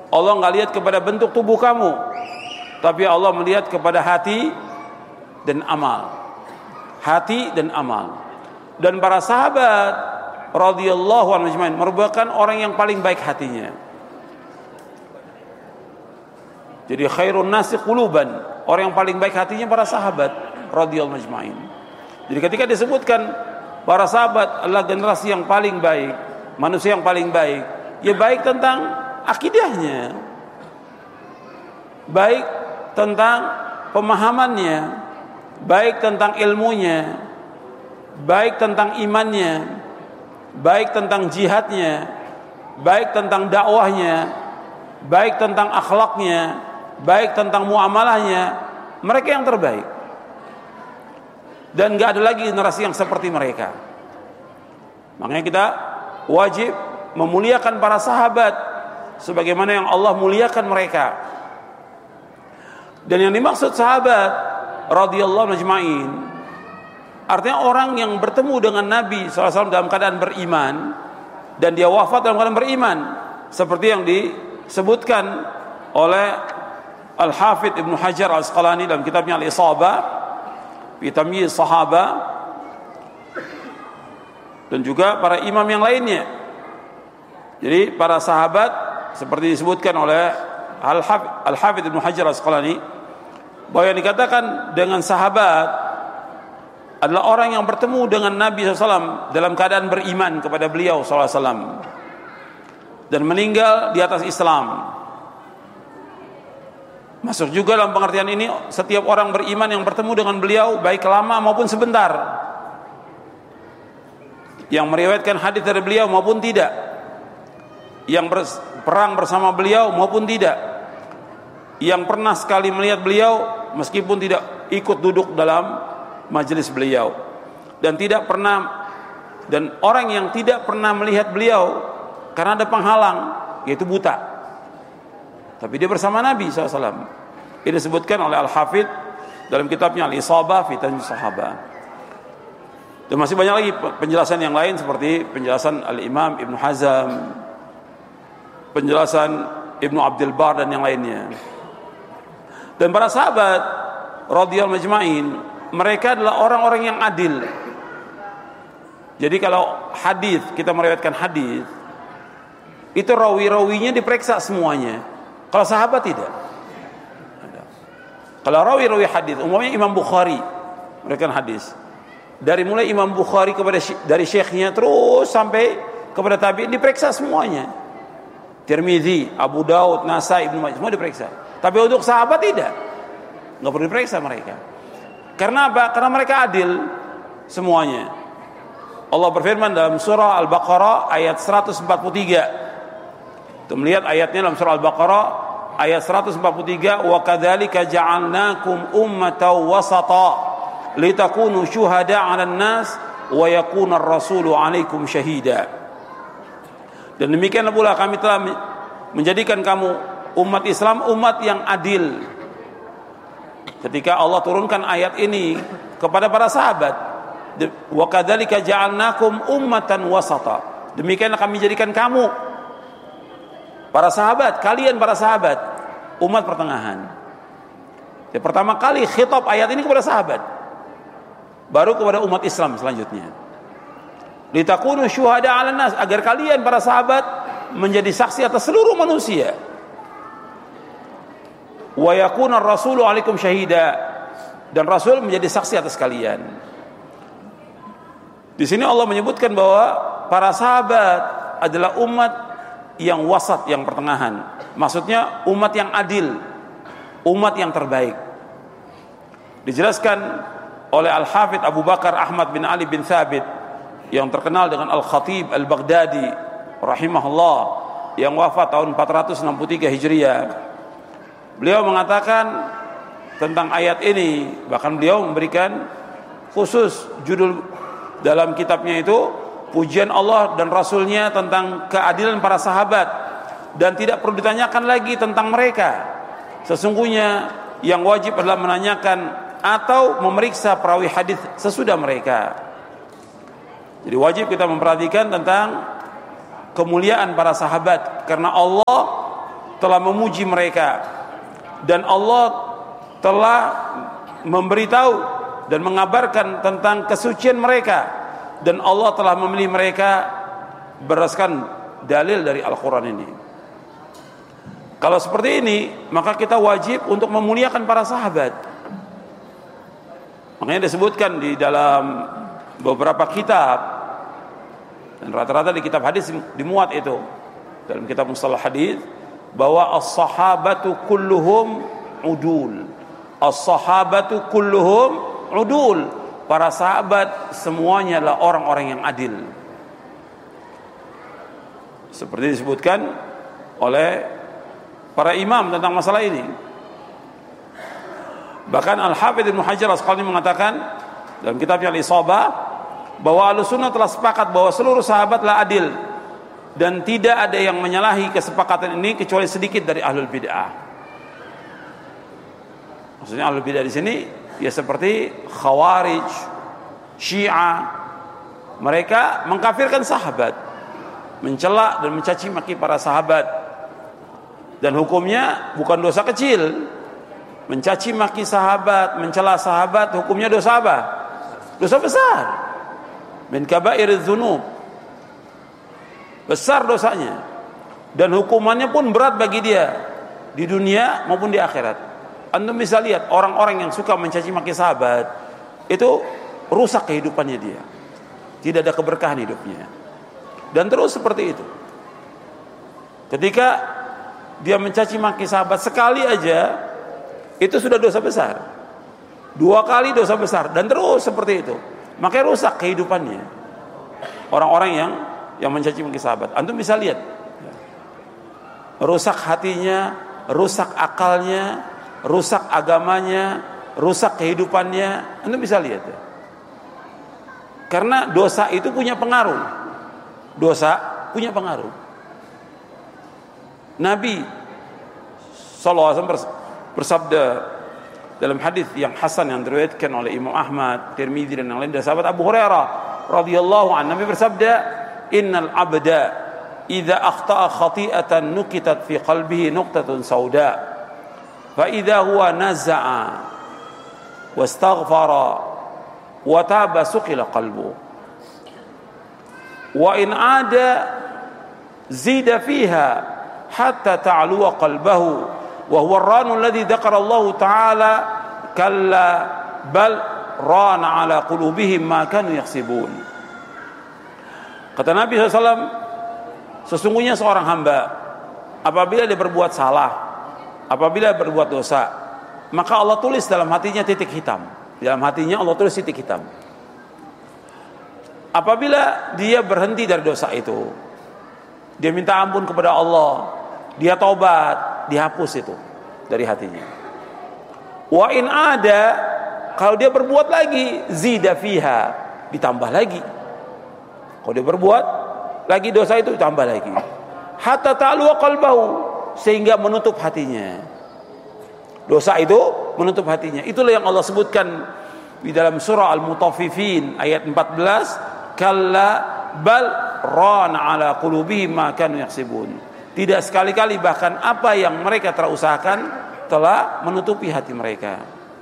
Allah nggak lihat kepada bentuk tubuh kamu, tapi Allah melihat kepada hati dan amal. Hati dan amal. Dan para sahabat radhiyallahu anhum ajmain merupakan orang yang paling baik hatinya. Jadi khairun nasi quluban, orang yang paling baik hatinya para sahabat radhiyallahu ajmain. Jadi ketika disebutkan para sahabat adalah generasi yang paling baik, manusia yang paling baik, ya baik tentang akidahnya, baik tentang pemahamannya, baik tentang ilmunya, baik tentang imannya, baik tentang jihadnya, baik tentang dakwahnya, baik tentang akhlaknya, baik tentang muamalahnya. Mereka yang terbaik. Dan gak ada lagi generasi yang seperti mereka. Makanya kita wajib memuliakan para sahabat sebagaimana yang Allah muliakan mereka. Dan yang dimaksud sahabat radhiyallahu ajmain artinya orang yang bertemu dengan Nabi SAW dalam keadaan beriman dan dia wafat dalam keadaan beriman, seperti yang disebutkan oleh Al-Hafidh Ibnu Hajar Al-Asqalani dalam kitabnya Al-Isabah fi Tamyiz Sahaba, dan juga para imam yang lainnya. Jadi para sahabat seperti disebutkan oleh Al-Hafidh Ibnu Hajar Al-Asqalani, bahwa yang dikatakan dengan sahabat adalah orang yang bertemu dengan Nabi SAW dalam keadaan beriman kepada beliau SAW dan meninggal di atas Islam. Masuk juga dalam pengertian ini setiap orang beriman yang bertemu dengan beliau baik lama maupun sebentar, yang meriwayatkan hadis dari beliau maupun tidak, yang berperang bersama beliau maupun tidak, yang pernah sekali melihat beliau meskipun tidak ikut duduk dalam majelis beliau, dan tidak pernah, dan orang yang tidak pernah melihat beliau karena ada penghalang, yaitu buta, tapi dia bersama Nabi SAW. Ini disebutkan oleh Al-Hafidh dalam kitabnya Al-Isabah fi Tamyiz Sahaba. Dan masih banyak lagi penjelasan yang lain seperti penjelasan Al-Imam Ibnu Hazm, penjelasan Ibnu Abdul Bar dan yang lainnya. Dan para sahabat radhiyallahu ajmain mereka adalah orang-orang yang adil. Jadi kalau hadis, kita meriwayatkan hadis, itu rawi-rawinya diperiksa semuanya. Kalau sahabat tidak. Kalau rawi-rawi hadis, umumnya Imam Bukhari meriwayatkan hadis, dari mulai Imam Bukhari kepada dari syekhnya terus sampai kepada tabi'in diperiksa semuanya. Tirmidzi, Abu Daud, Nasai, Ibnu Majah semua diperiksa. Tapi untuk sahabat tidak, nggak perlu diperiksa mereka. Karena apa? Karena mereka adil semuanya. Allah berfirman dalam surah Al-Baqarah ayat 143. Kita melihat ayatnya dalam surah Al-Baqarah ayat 143, wa kadzalika ja'alnakum ummatan wasata litakunu syuhada 'alan nas wa yakuna ar-rasulu 'alaikum syahida. Dan demikianlah pula kami telah menjadikan kamu umat Islam, umat yang adil. Ketika Allah turunkan ayat ini kepada para sahabat, wa kadzalika ja'alnakum ummatan wasata, demikianlah kami jadikan kamu para sahabat, kalian para sahabat, umat pertengahan. Ya, pertama kali khitab ayat ini kepada sahabat, baru kepada umat Islam selanjutnya. Litakunu syuhada 'alan nas, agar kalian para sahabat menjadi saksi atas seluruh manusia. Wa yakuna ar-rasulu 'alaikum syahida, dan Rasul menjadi saksi atas kalian. Di sini Allah menyebutkan bahwa para sahabat adalah umat yang wasat, yang pertengahan. Maksudnya umat yang adil, umat yang terbaik. Dijelaskan oleh Al-Hafidh Abu Bakar Ahmad bin Ali bin Thabit yang terkenal dengan Al-Khatib Al-Baghdadi rahimahullah, yang wafat tahun 463 Hijriah. Beliau mengatakan tentang ayat ini, bahkan beliau memberikan khusus judul dalam kitabnya itu, pujian Allah dan Rasulnya tentang keadilan para sahabat, dan tidak perlu ditanyakan lagi tentang mereka. Sesungguhnya yang wajib adalah menanyakan atau memeriksa perawi hadis sesudah mereka. Jadi wajib kita memperhatikan tentang kemuliaan para sahabat, karena Allah telah memuji mereka, dan Allah telah memberitahu dan mengabarkan tentang kesucian mereka, dan Allah telah memilih mereka berdasarkan dalil dari Al-Quran ini. Kalau seperti ini, maka kita wajib untuk memuliakan para sahabat. Makanya disebutkan di dalam beberapa kitab, dan rata-rata di kitab hadis dimuat itu, dalam kitab mustalah hadis, bahwa as-sahabatu kulluhum udul. As-sahabatu kulluhum udul. Para sahabat semuanya adalah orang-orang yang adil. Seperti disebutkan oleh para imam tentang masalah ini. Bahkan Al-Hafidz Ibnu Hajar Al-Asqalani mengatakan dalam kitabnya Al-Isabah bahwa Ahlussunnah telah sepakat bahwa seluruh sahabatlah adil, dan tidak ada yang menyalahi kesepakatan ini kecuali sedikit dari ahlul bid'ah. Maksudnya ahlul bid'ah di sini ya seperti Khawarij, Syiah. Mereka mengkafirkan sahabat, mencela dan mencaci maki para sahabat, dan hukumnya bukan dosa kecil. Mencaci maki sahabat, mencela sahabat, hukumnya dosa apa? Dosa besar. Min kaba'iriz dzunub. Besar dosanya, dan hukumannya pun berat bagi dia di dunia maupun di akhirat. Antum bisa lihat orang-orang yang suka mencaci maki sahabat itu rusak kehidupannya dia, tidak ada keberkahan hidupnya, dan terus seperti itu. Ketika dia mencaci maki sahabat sekali aja, itu sudah dosa besar. 2 kali dosa besar, dan terus seperti itu, makanya rusak kehidupannya. Orang-orang yang mencaci maki sahabat, antum bisa lihat, rusak hatinya, rusak akalnya, rusak agamanya, rusak kehidupannya. Antum bisa lihat ya. Karena dosa itu punya pengaruh. Dosa punya pengaruh. Nabi SAW bersabda dalam hadis yang hasan yang diriwayatkan oleh Imam Ahmad, Tirmidzi dan yang lain dari sahabat Abu Hurairah radhiyallahu anhu, Nabi bersabda, innal abda idza akhta'a khati'atan nukitat fi qalbihi nuqtatun sauda fa idza huwa naza'a wastaghfara wa taba suqila qalbu wa in 'ada zida fiha hatta ta'luwa qalbahu wa huwa ar-ranu alladhi dzakara Allah ta'ala kalla bal rana 'ala qulubihim ma kanu yaksibun. Kata Nabi SAW, sesungguhnya seorang hamba apabila dia berbuat salah, apabila berbuat dosa, maka Allah tulis dalam hatinya titik hitam. Dalam hatinya Allah tulis titik hitam. Apabila dia berhenti dari dosa itu, dia minta ampun kepada Allah, dia taubat, dihapus itu dari hatinya. Wa in ada, kalau dia berbuat lagi, zida fiha, ditambah lagi. Kalau dia berbuat lagi dosa itu, tambah lagi. Hatta ta'luwa qalbahu, sehingga menutup hatinya. Dosa itu menutup hatinya. Itulah yang Allah sebutkan di dalam surah Al-Mutaffifin ayat 14, kalla bal rana 'ala qulubihim ma kanu yaksibun. Tidak sekali-kali, bahkan apa yang mereka telah usahakan telah menutupi hati mereka.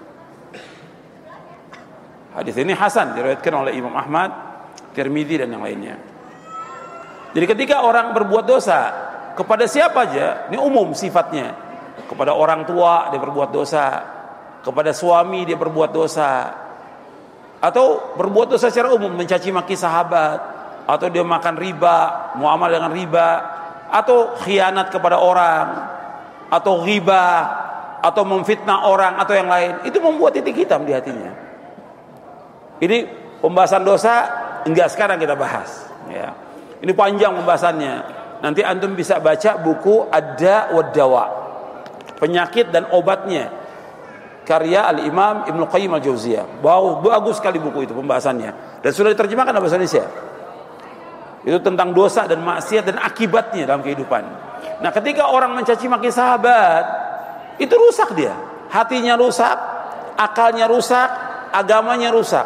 Hadis ini hasan, diriwayatkan oleh Imam Ahmad, Tirmidzi dan yang lainnya. Jadi ketika orang berbuat dosa kepada siapa aja, ini umum sifatnya. Kepada orang tua dia berbuat dosa, kepada suami dia berbuat dosa, atau berbuat dosa secara umum, mencaci maki sahabat, atau dia makan riba, muamalah dengan riba, atau khianat kepada orang, atau ghibah, atau memfitnah orang atau yang lain, itu membuat titik hitam di hatinya. Ini pembahasan dosa enggak sekarang kita bahas ya. Ini panjang pembahasannya. Nanti antum bisa baca buku Ad-Da' wad-Dawa, penyakit dan obatnya, karya Al-Imam Ibnu Qayyim Al-Jauziyah. Bagus sekali buku itu pembahasannya, dan sudah diterjemahkan dalam bahasa Indonesia. Itu tentang dosa dan maksiat dan akibatnya dalam kehidupan. Nah, ketika orang mencaci maki sahabat, itu rusak dia. Hatinya rusak, akalnya rusak, agamanya rusak,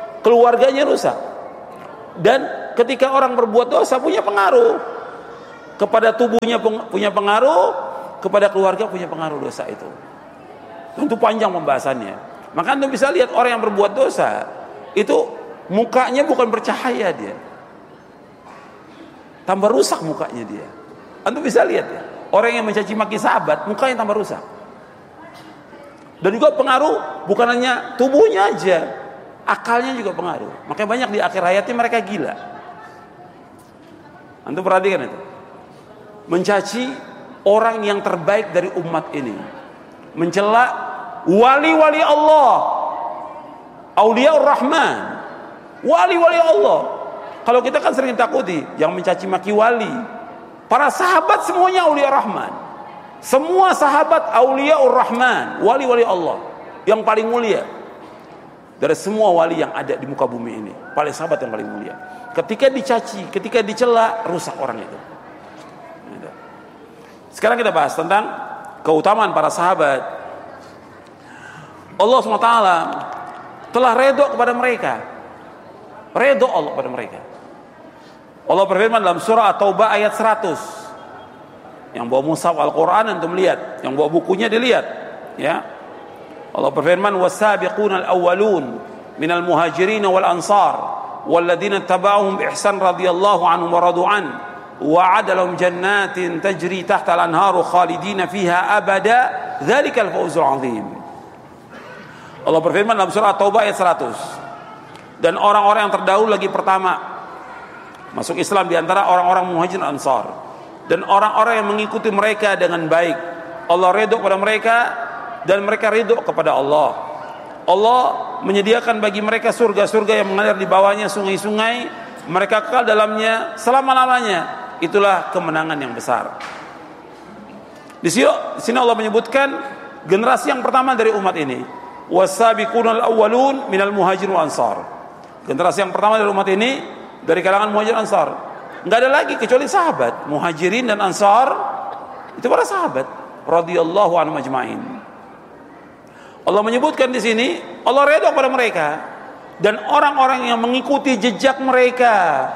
keluarganya rusak. Dan ketika orang berbuat dosa punya pengaruh. kepada tubuhnya punya pengaruh, kepada keluarga punya pengaruh dosa itu. Tentu panjang pembahasannya. Maka Anda bisa lihat orang yang berbuat dosa itu mukanya bukan bercahaya dia, tambah rusak mukanya dia. Anda bisa lihat ya, orang yang mencaci maki sahabat mukanya tambah rusak. Dan juga pengaruh bukan hanya tubuhnya aja, akalnya juga pengaruh. Makanya banyak di akhir hayatnya mereka gila. Anda perhatikan itu, mencaci orang yang terbaik dari umat ini, mencela wali-wali Allah, Auliyaur Rahman, wali-wali Allah. Kalau kita kan sering takuti yang mencaci maki wali. Para sahabat semuanya Auliyaur Rahman. Semua sahabat Auliyaur Rahman, wali-wali Allah yang paling mulia dari semua wali yang ada di muka bumi ini. Paling sahabat yang paling mulia. Ketika dicaci, ketika dicela, rusak orang itu. Sekarang kita bahas tentang keutamaan para sahabat. Allah SWT telah redha kepada mereka. Redha Allah kepada mereka. Allah berfirman dalam surah At-Taubah ayat 100. Yang bawa mushaf Al-Quran untuk melihat, yang bawa bukunya dilihat, ya. Allah berfirman, "Was-sabiquna al-awwalun minal muhajirin wal ansar walladzina tabauhum bi ihsan radhiyallahu anhum wa radu an wa'ada lahum jannatin tajri tahta al-anharu khalidina fiha abada dzalikal fawzul 'adzim." Allah berfirman dalam surah At-Taubah ayat 100. Dan orang-orang yang terdahulu lagi pertama masuk Islam di antara orang-orang muhajirin ansar dan orang-orang yang mengikuti mereka dengan baik, Allah ridho kepada mereka dan mereka ridho kepada Allah. Allah menyediakan bagi mereka surga-surga yang mengalir di bawahnya sungai-sungai, mereka kekal dalamnya selama-lamanya. Itulah kemenangan yang besar. Di sini Allah menyebutkan generasi yang pertama dari umat ini, was-sabiqunal awwalun minal muhajirin wal ansar. Generasi yang pertama dari umat ini dari kalangan muhajirin ansar. Enggak ada lagi kecuali sahabat. Muhajirin dan ansar itu para sahabat radhiyallahu anhum ajmain. Allah menyebutkan di sini Allah redha kepada mereka dan orang-orang yang mengikuti jejak mereka,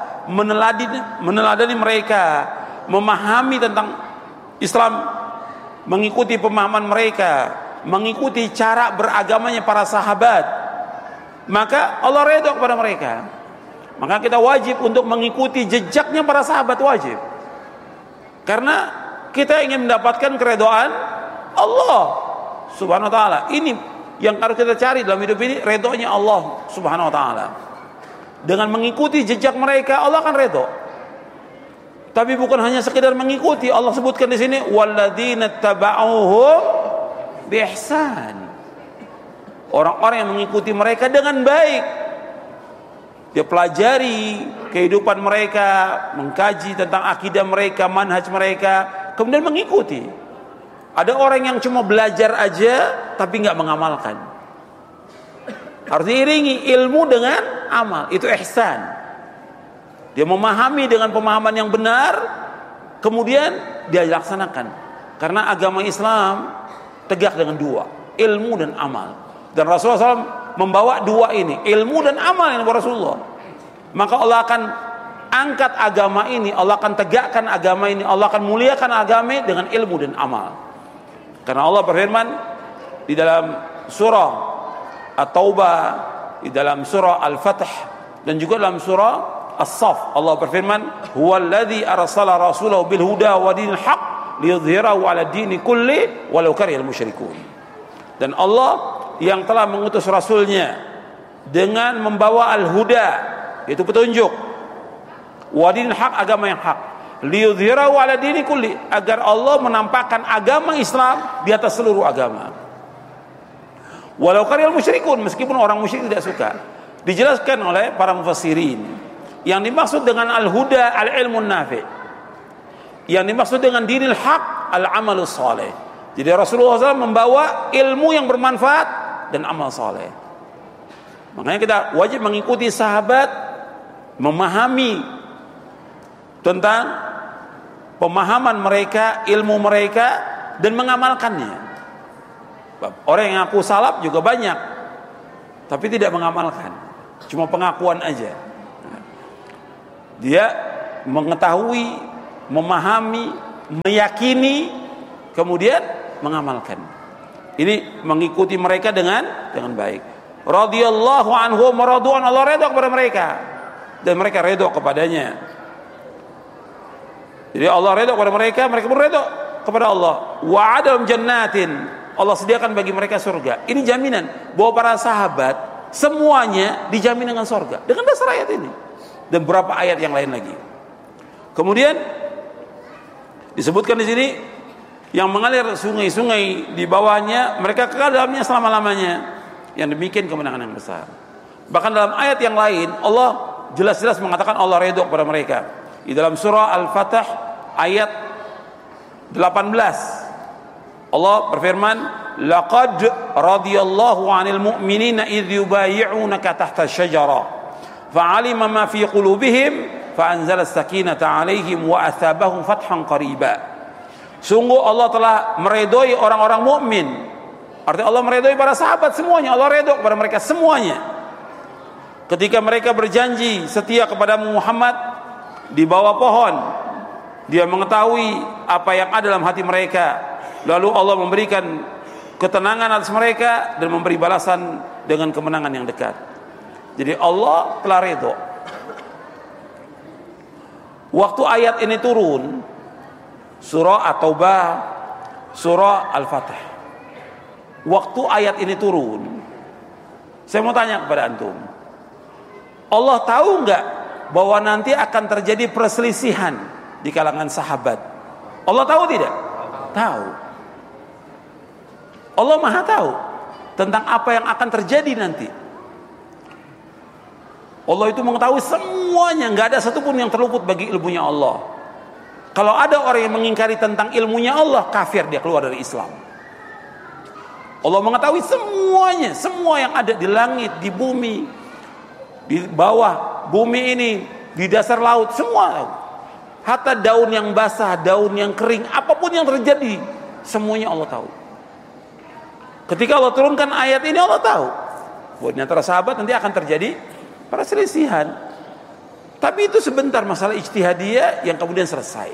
meneladani mereka, memahami tentang Islam, mengikuti pemahaman mereka, mengikuti cara beragamanya para sahabat, maka Allah redha kepada mereka. Maka kita wajib untuk mengikuti jejaknya para sahabat, wajib. Karena kita ingin mendapatkan keridhaan Allah Subhanahu wa taala. Ini yang harus kita cari dalam hidup ini, ridhonya Allah Subhanahu wa taala. Dengan mengikuti jejak mereka Allah akan ridho. Tapi bukan hanya sekedar mengikuti, Allah sebutkan di sini walladzina tabauhum bi ihsan. Orang-orang yang mengikuti mereka dengan baik. Dia pelajari kehidupan mereka, mengkaji tentang akidah mereka, manhaj mereka, kemudian mengikuti. Ada orang yang cuma belajar aja tapi nggak mengamalkan. Harus diiringi ilmu dengan amal, itu ihsan. Dia memahami dengan pemahaman yang benar, kemudian dia laksanakan. Karena agama Islam tegak dengan dua, ilmu dan amal. Dan Rasulullah SAW membawa dua ini, ilmu dan amal yang Rasulullah. Maka Allah akan angkat agama ini, Allah akan tegakkan agama ini, Allah akan muliakan agama ini dengan ilmu dan amal. Karena Allah berfirman di dalam surah At-Taubah, di dalam surah Al-Fath dan juga dalam surah As-Saff, Allah berfirman, "Huwallazi arsala rasulahu bil huda wa dinil haqq liyudhhirahu 'ala dini kulli walau karihal musyrikun." Dan Allah yang telah mengutus rasulnya dengan membawa al-huda, yaitu petunjuk, wa dinil haq, agama yang hak, liyudhhirahu 'ala dini kulli, agar Allah menampakkan agama Islam di atas seluruh agama. Walau karihal musyrikun, meskipun orang musyrik tidak suka. Dijelaskan oleh para mufassirin, yang dimaksud dengan al-huda al-ilmun nafi', yang dimaksud dengan dinil haq al-amalus saleh. Jadi Rasulullah SAW membawa ilmu yang bermanfaat dan amal saleh. Makanya kita wajib mengikuti sahabat, memahami tentang pemahaman mereka, ilmu mereka, dan mengamalkannya. Orang yang ngaku salaf juga banyak, tapi tidak mengamalkan, cuma pengakuan aja. Dia mengetahui, memahami, meyakini, kemudian mengamalkan. Ini mengikuti mereka dengan baik. Radhiyallahu anhum wa radu an, Allah redha kepada mereka dan mereka redha kepadanya. Jadi Allah redha kepada mereka, mereka pun redha kepada Allah. Wa'adahum jannatin, Allah sediakan bagi mereka surga. Ini jaminan bahwa para sahabat semuanya dijamin dengan surga dengan dasar ayat ini dan beberapa ayat yang lain lagi. Kemudian disebutkan di sini yang mengalir sungai-sungai di bawahnya, mereka kekal dalamnya selama-lamanya. Yang demikian kemenangan yang besar. Bahkan dalam ayat yang lain Allah jelas-jelas mengatakan Allah redha kepada mereka. Di dalam surah Al-Fatah ayat 18 Allah berfirman, laqad radiyallahu 'anil mu'minina idh yubayyi'unaka tahta asy-syajarah fa'alima ma fi qulubihim fa'anzala as-sakinata 'alaihim wa athabahum fathan qariba. Sungguh Allah telah meredoi orang-orang mukmin. Artinya Allah meredoi para sahabat semuanya, Allah redha kepada mereka semuanya. Ketika mereka berjanji setia kepada Muhammad di bawah pohon, dia mengetahui apa yang ada dalam hati mereka. Lalu Allah memberikan ketenangan atas mereka dan memberi balasan dengan kemenangan yang dekat. Jadi Allah telah redha. Waktu ayat ini turun, surah At-Taubah, surah Al-Fatah. Waktu ayat ini turun, saya mau tanya kepada antum, Allah tahu enggak bahwa nanti akan terjadi perselisihan di kalangan sahabat? Allah tahu tidak? Tahu. Allah Maha tahu tentang apa yang akan terjadi nanti. Allah itu mengetahui semuanya, enggak ada satupun yang terluput bagi ilmunya Allah. Kalau ada orang yang mengingkari tentang ilmunya Allah, kafir, dia keluar dari Islam. Allah mengetahui semuanya, semua yang ada di langit, di bumi, di bawah bumi ini, di dasar laut, semua tahu. Hatta daun yang basah, daun yang kering, apapun yang terjadi, semuanya Allah tahu. Ketika Allah turunkan ayat ini, Allah tahu bahwa di antara sahabat nanti akan terjadi perselisihan. Tapi itu sebentar, masalah ijtihadiyah yang kemudian selesai.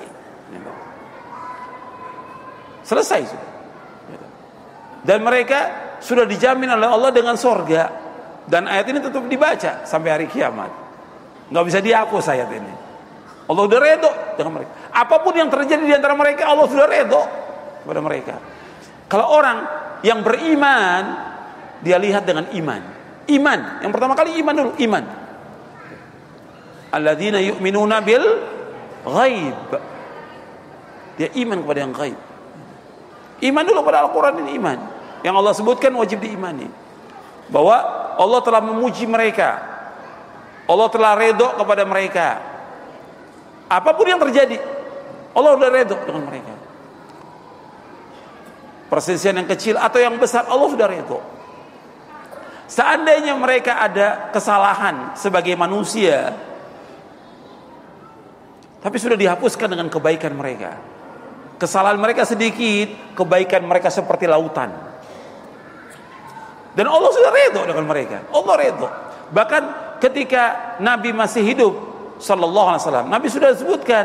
Selesai sudah. Dan mereka sudah dijamin oleh Allah dengan sorga. Dan ayat ini tetap dibaca sampai hari kiamat. Nggak bisa dihapus ayat ini. Allah sudah redha dengan mereka. Apapun yang terjadi di antara mereka, Allah sudah redha kepada mereka. Kalau orang yang beriman, dia lihat dengan iman. Iman, yang pertama kali iman dulu, iman. Alladzina yu'minuna bil ghaib. Dia iman kepada yang ghaib. Iman dulu pada Al-Quran ini, iman. Yang Allah sebutkan wajib diimani. Bahwa Allah telah memuji mereka, Allah telah redha kepada mereka. Apapun yang terjadi, Allah sudah redha dengan mereka. Perselisihan yang kecil atau yang besar, Allah sudah redha. Seandainya mereka ada kesalahan sebagai manusia, tapi sudah dihapuskan dengan kebaikan mereka. Kesalahan mereka sedikit, kebaikan mereka seperti lautan. Dan Allah sudah redha dengan mereka. Allah redha. Bahkan ketika Nabi masih hidup sallallahu alaihi wasallam, Nabi sudah sebutkan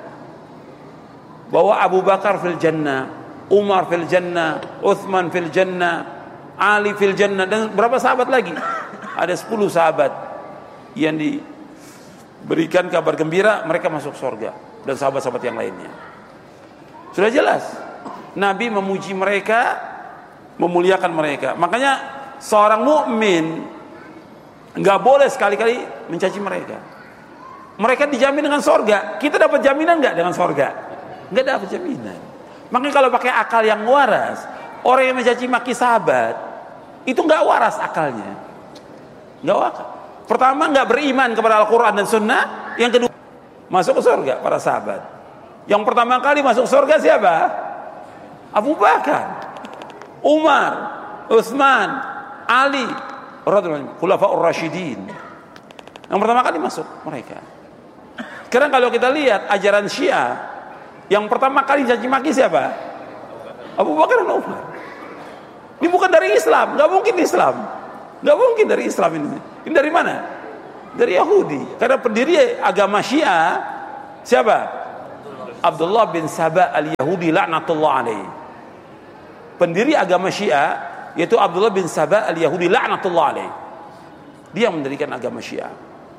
bahwa Abu Bakar fil jannah, Umar fil jannah, Uthman fil jannah, Ali fil jannah, dan berapa sahabat lagi? Ada 10 sahabat yang diberikan kabar gembira mereka masuk surga, dan sahabat-sahabat yang lainnya. Sudah jelas Nabi memuji mereka, memuliakan mereka. Makanya seorang mukmin nggak boleh sekali-kali mencaci mereka. Mereka dijamin dengan surga. Kita dapat jaminan nggak dengan surga? Nggak dapat jaminan. Makanya kalau pakai akal yang waras, orang yang mencaci maki sahabat itu nggak waras akalnya. Nggak waras. Pertama, nggak beriman kepada Al-Quran dan Sunnah. Yang kedua, masuk ke surga para sahabat. Yang pertama kali masuk surga siapa? Abu Bakar, Umar, Utsman, Ali, Khulafaur Rasyidin. Yang pertama kali masuk mereka. Sekarang kalau kita lihat ajaran Syiah, yang pertama kali caci maki siapa? Abu Bakar dan Umar. Ini bukan dari Islam, nggak mungkin Islam, nggak mungkin dari Islam ini. Ini dari mana? Dari Yahudi. Karena pendiri agama Syiah siapa? Abdullah bin Saba al-Yahudi laknatullah alaihi. Pendiri agama Syiah yaitu Abdullah bin Saba al-Yahudi laknatullah alaihi. Dia mendirikan agama Syiah.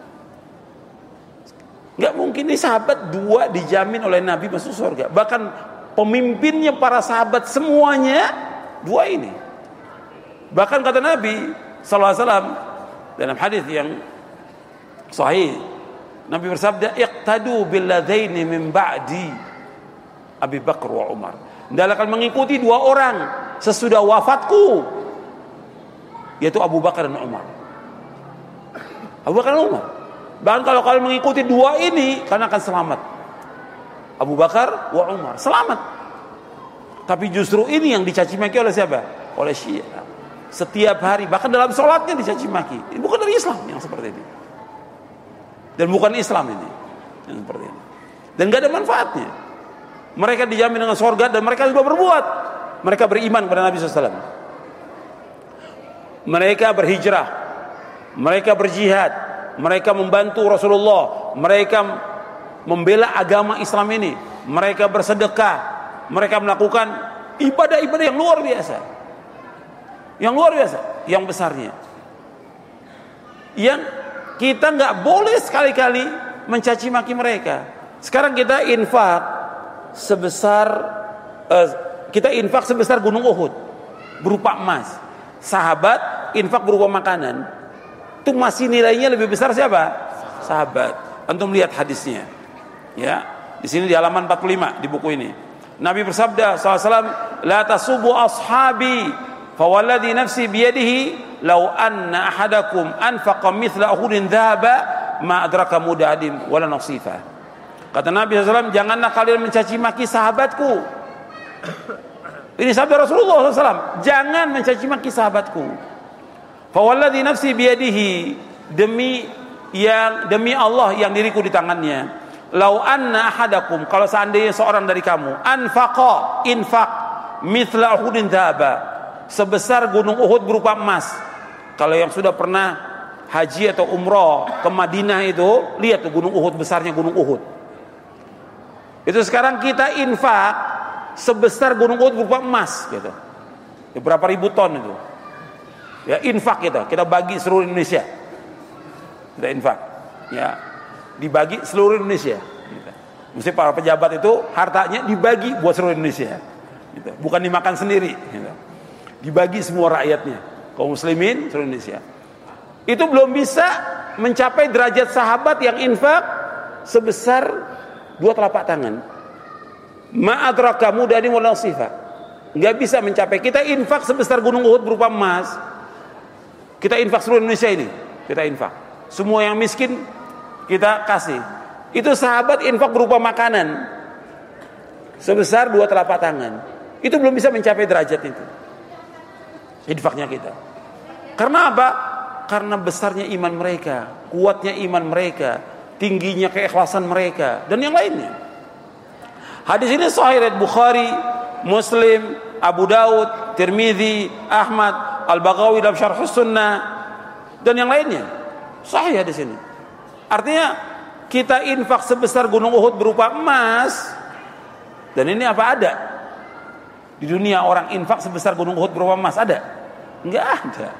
Enggak mungkin nih sahabat dua dijamin oleh Nabi masuk surga. Bahkan pemimpinnya para sahabat semuanya dua ini. Bahkan kata Nabi sallallahu alaihi wasallam dalam hadis yang sahih, Nabi bersabda, "Iqtadu billadaini min ba'di Abi Bakar wa Umar." Hendaklah kalian mengikuti dua orang sesudah wafatku, yaitu Abu Bakar dan Umar. Abu Bakar dan Umar. Bahkan kalau kalian mengikuti dua ini, kalian akan selamat. Abu Bakar wa Umar selamat. Tapi justru ini yang dicaci maki oleh siapa? Oleh Syiah. Setiap hari, bahkan dalam sholatnya dicaci maki. Ini bukan dari Islam yang seperti ini. Dan bukan Islam ini yang seperti ini. Dan gak ada manfaatnya. Mereka dijamin dengan surga dan mereka juga berbuat. Mereka beriman kepada Nabi SAW. Mereka berhijrah. Mereka berjihad. Mereka membantu Rasulullah. Mereka membela agama Islam ini. Mereka bersedekah. Mereka melakukan ibadah-ibadah yang luar biasa. Yang luar biasa. Yang besarnya. Yang kita nggak boleh sekali-kali mencaci maki mereka. Sekarang kita infak sebesar gunung Uhud berupa emas. Sahabat infak berupa makanan. Itu masih nilainya lebih besar siapa? Sahabat. Antum lihat hadisnya. Ya, di sini di halaman 45 di buku ini. Nabi bersabda SAW, "La tasubu ashabi, fawalladhi nafsi biyadihi lau anna ahadakum anfaqa mithla uhudin dhahaba ma adraka mudadim wala nasifa." Kata Nabi SAW, janganlah kalian mencaci maki sahabatku. Ini sabda Rasulullah SAW. Jangan mencaci maki sahabatku. Fawalladhi nafsi biyadihi, demi Allah yang diriku di tangannya. Lau anna ahadakum, kalau seandainya seorang dari kamu infak mithla uhudin dhahaba, sebesar gunung Uhud berupa emas. Kalau yang sudah pernah haji atau umroh ke Madinah itu, lihat tuh gunung Uhud, besarnya gunung Uhud. Itu sekarang kita infak sebesar gunung Uhud berupa emas gitu. Ya, berapa ribu ton itu. Ya, infak kita bagi seluruh Indonesia. Kita infak. Ya, dibagi seluruh Indonesia. Gitu. Mesti para pejabat itu hartanya dibagi buat seluruh Indonesia. Gitu. Bukan dimakan sendiri. Gitu. Dibagi semua rakyatnya, kaum muslimin seluruh Indonesia. Itu belum bisa mencapai derajat sahabat yang infak sebesar dua telapak tangan. Ma'adraka mudadim wal nasifa. Enggak bisa mencapai. Kita infak sebesar gunung Uhud berupa emas. Kita infak seluruh Indonesia ini. Kita infak. Semua yang miskin kita kasih. Itu sahabat infak berupa makanan sebesar dua telapak tangan. Itu belum bisa mencapai derajat itu. Infaknya kita. Karena apa? Karena besarnya iman mereka, kuatnya iman mereka, tingginya keikhlasan mereka, dan yang lainnya. Hadis ini sahih riwayat Bukhari, Muslim, Abu Daud, Tirmidzi, Ahmad, Al-Baghawi dalam Syarh Sunnah, dan yang lainnya. Sahih hadis ini. Artinya kita infak sebesar gunung Uhud berupa emas, dan ini apa ada? Di dunia orang infak sebesar gunung Uhud berupa emas ada? Enggak ada.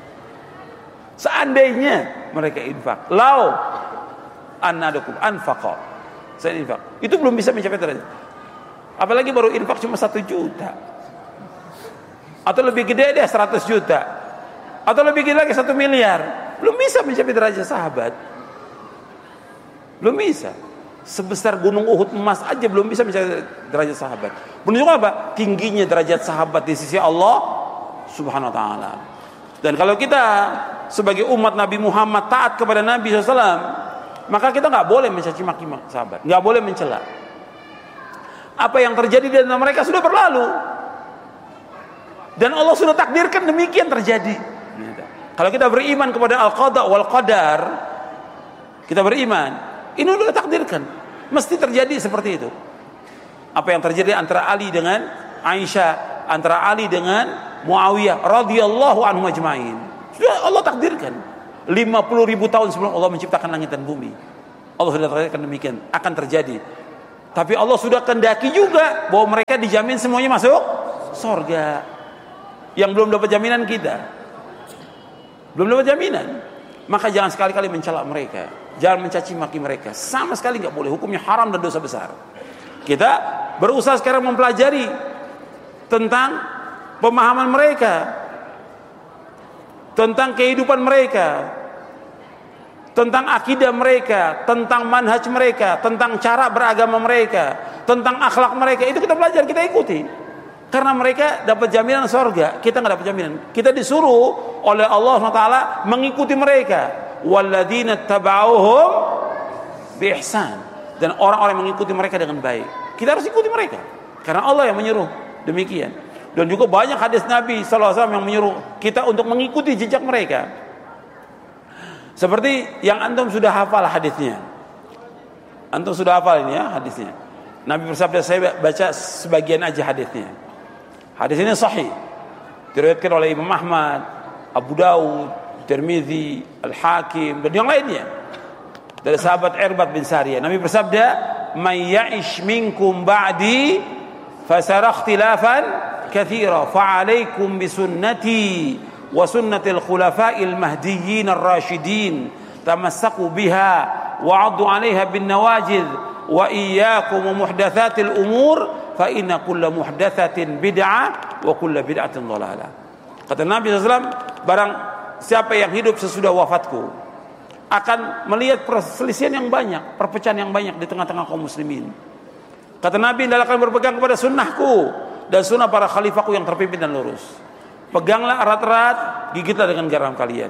Seandainya mereka infak, lau annadukum anfaqa, saya infak, itu belum bisa mencapai derajat. Apalagi baru infak cuma 1 juta, atau lebih gede deh 100 juta, atau lebih gede lagi 1 miliar, belum bisa mencapai derajat sahabat. Belum bisa. Sebesar gunung Uhud emas aja belum bisa mencapai derajat sahabat. Menunjukkan apa? Tingginya derajat sahabat di sisi Allah Subhanahu wa ta'ala. Dan kalau kita sebagai umat Nabi Muhammad taat kepada Nabi SAW, maka kita gak boleh mencaci maki sahabat, gak boleh mencela. Apa yang terjadi di antara mereka sudah berlalu, dan Allah sudah takdirkan demikian terjadi. Kalau kita beriman kepada al-qada wal qadar, kita beriman, ini sudah takdirkan, mesti terjadi seperti itu. Apa yang terjadi antara Ali dengan Aisyah, antara Ali dengan Muawiyah radhiyallahu anhum ajma'in, sudah Allah takdirkan. 50.000 tahun sebelum Allah menciptakan langit dan bumi, Allah sudah takdirkan demikian akan terjadi. Tapi Allah sudah kehendaki juga bahwa mereka dijamin semuanya masuk surga. Yang belum dapat jaminan kita, belum dapat jaminan. Maka jangan sekali-kali mencela mereka, jangan mencaci maki mereka, sama sekali nggak boleh. Hukumnya haram dan dosa besar. Kita berusaha sekarang mempelajari tentang pemahaman mereka, tentang kehidupan mereka, tentang akidah mereka, tentang manhaj mereka, tentang cara beragama mereka, tentang akhlak mereka. Itu kita pelajari, kita ikuti. Karena mereka dapat jaminan surga, kita nggak dapat jaminan. Kita disuruh oleh Allah SWT mengikuti mereka. Walladzina tabauhum bi ihsan, dan orang-orang yang mengikuti mereka dengan baik. Kita harus ikuti mereka karena Allah yang menyuruh demikian. Dan juga banyak hadis Nabi SAW yang menyuruh kita untuk mengikuti jejak mereka. Seperti yang antum sudah hafal hadisnya. Antum sudah hafal ini ya hadisnya. Nabi bersabda, saya baca sebagian aja hadisnya. Hadis ini sahih, diriwayatkan oleh Imam Ahmad, Abu Daud, Tirmizi, Al-Hakim dan yang lainnya dari sahabat Irbad bin Sariyah. Nabi bersabda, "May ya'ish minkum ba'di fasara ikhtilafan katsira, fa'alaikum bisunnati wa sunnatil khulafa'il mahdiyyin ar-rasyidin, tamassaku biha wa 'addu 'alaiha bin nawajidh wa iyyakum muhdatsatil umur fa inna kulla muhdatsatin bid'ah wa kulla bid'atin dhalalah." Kata Nabi SAW, barang siapa yang hidup sesudah wafatku akan melihat perselisihan yang banyak, perpecahan yang banyak di tengah-tengah kaum muslimin. Kata Nabi, hendaklah berpegang kepada sunnahku dan sunnah para khalifahku yang terpimpin dan lurus. Peganglah erat-erat, gigitlah dengan garam kalian.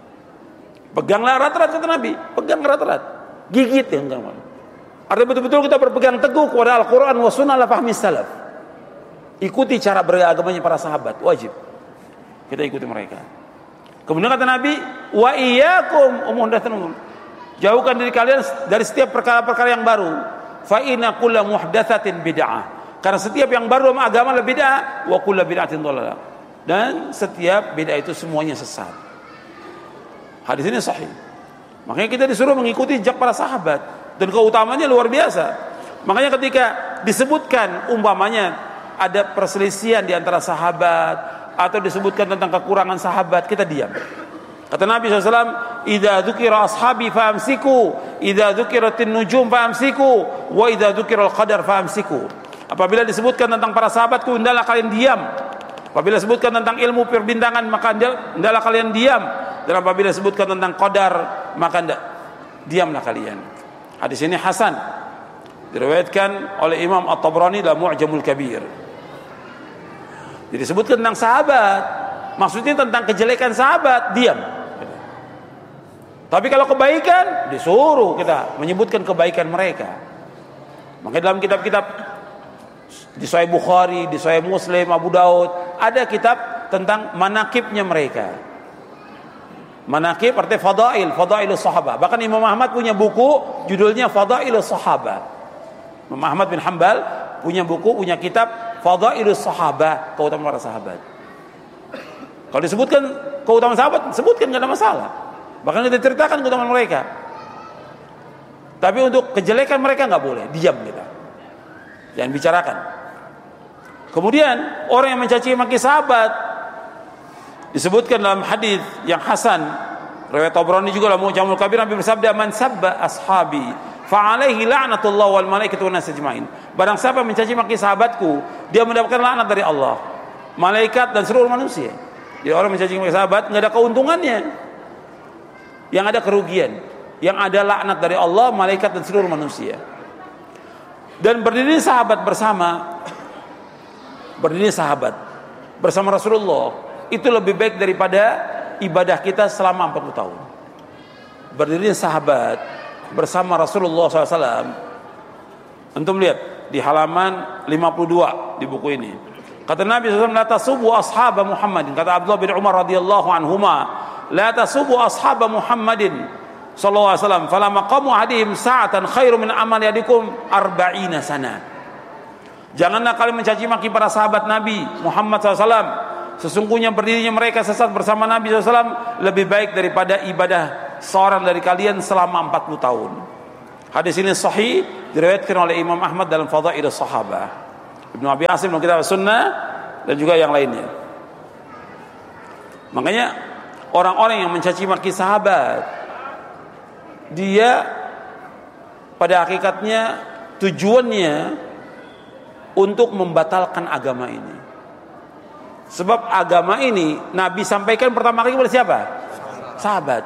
Peganglah erat-erat, kata Nabi, pegang erat-erat, gigit dengan garam. Artinya betul-betul kita berpegang teguh kepada Al-Quran wa sunnah ala fahmi salaf. Ikuti cara beragamanya para sahabat, wajib kita ikuti mereka. Kemudian kata Nabi, wa iyyakum muhdatsatil umur, jauhkan diri kalian dari setiap perkara-perkara yang baru. Fa inna kulla muhdatsatin bid'ah, karena setiap yang baru dalam agama adalah bid'ah, wa kulla bid'atin dhalalah, dan setiap bid'ah itu semuanya sesat. Hadis ini sahih. Makanya kita disuruh mengikuti jejak para sahabat, dan keutamanya luar biasa. Makanya ketika disebutkan umpamanya ada perselisihan di antara sahabat atau disebutkan tentang kekurangan sahabat, kita diam. Kata Nabi SAW, "Idza dzukira ashabi famsiku, idza dzukiratin nujum famsiku, wa idza dzukiral qadar famsiku." Apabila disebutkan tentang para sahabatku, hendaklah kalian diam. Apabila disebutkan tentang ilmu perbintangan, maka hendaklah kalian diam. Dan apabila disebutkan tentang qadar, maka diamlah kalian. Hadis ini hasan, diriwayatkan oleh Imam At-Tabrani dalam Mu'jamul Kabir. Jadi disebutkan tentang sahabat, maksudnya tentang kejelekan sahabat, diam. Tapi kalau kebaikan, disuruh kita menyebutkan kebaikan mereka. Makanya dalam kitab-kitab di Sahih Bukhari, di Sahih Muslim, Abu Daud, ada kitab tentang manakibnya mereka. Manakib artinya fadailus sahabat. Bahkan Imam Ahmad punya buku judulnya Fadailus Sahabat. Imam Ahmad bin Hanbal punya buku, punya kitab Fadailus Sahabat, keutamaan para sahabat. Kalau disebutkan keutamaan sahabat, sebutkan, enggak ada masalah. Bahkan kita ceritakan keutamaan mereka. Tapi untuk kejelekan mereka enggak boleh, diam kita. Jangan bicarakan. Kemudian orang yang mencaci maki sahabat disebutkan dalam hadis yang hasan, riwayat Tabrani juga dalam Mu'jamul Kabir, Nabi bersabda, "Man sabba ashabi fa alaihi la'natullah wal malaikatu wan nas ajma'in." Barang siapa mencaci maki sahabatku, dia mendapatkan laknat dari Allah, malaikat dan seluruh manusia. Jadi orang mencaci maki sahabat enggak ada keuntungannya. Yang ada kerugian, yang ada laknat dari Allah, malaikat dan seluruh manusia. Dan berdiri sahabat bersama Rasulullah itu lebih baik daripada ibadah kita selama 40 tahun. Berdiri sahabat bersama Rasulullah SAW. Antum lihat di halaman 52 di buku ini. Kata Nabi SAW, "La tasubu ashab Muhammadin." Kata Abdullah bin Umar radhiyallahu anhuma, "La tasubu ashab Muhammadin sallallahu alaihi wasallam, fala maqamu hadihim sa'atan khairu min amali yadikum 40 sana." Janganlah kalian mencaci maki para sahabat Nabi Muhammad SAW. Sesungguhnya berdirinya mereka sesat bersama Nabi SAW lebih baik daripada ibadah seorang dari kalian selama 40 tahun. Hadis ini sahih, diriwayatkan oleh Imam Ahmad dalam Fadhailus Sahabah, Ibnu Abi Hasim dalam Kitab Sunnah, dan juga yang lainnya. Makanya orang-orang yang mencaci maki sahabat, dia pada hakikatnya tujuannya untuk membatalkan agama ini. Sebab agama ini Nabi sampaikan pertama kali kepada siapa? Sahabat.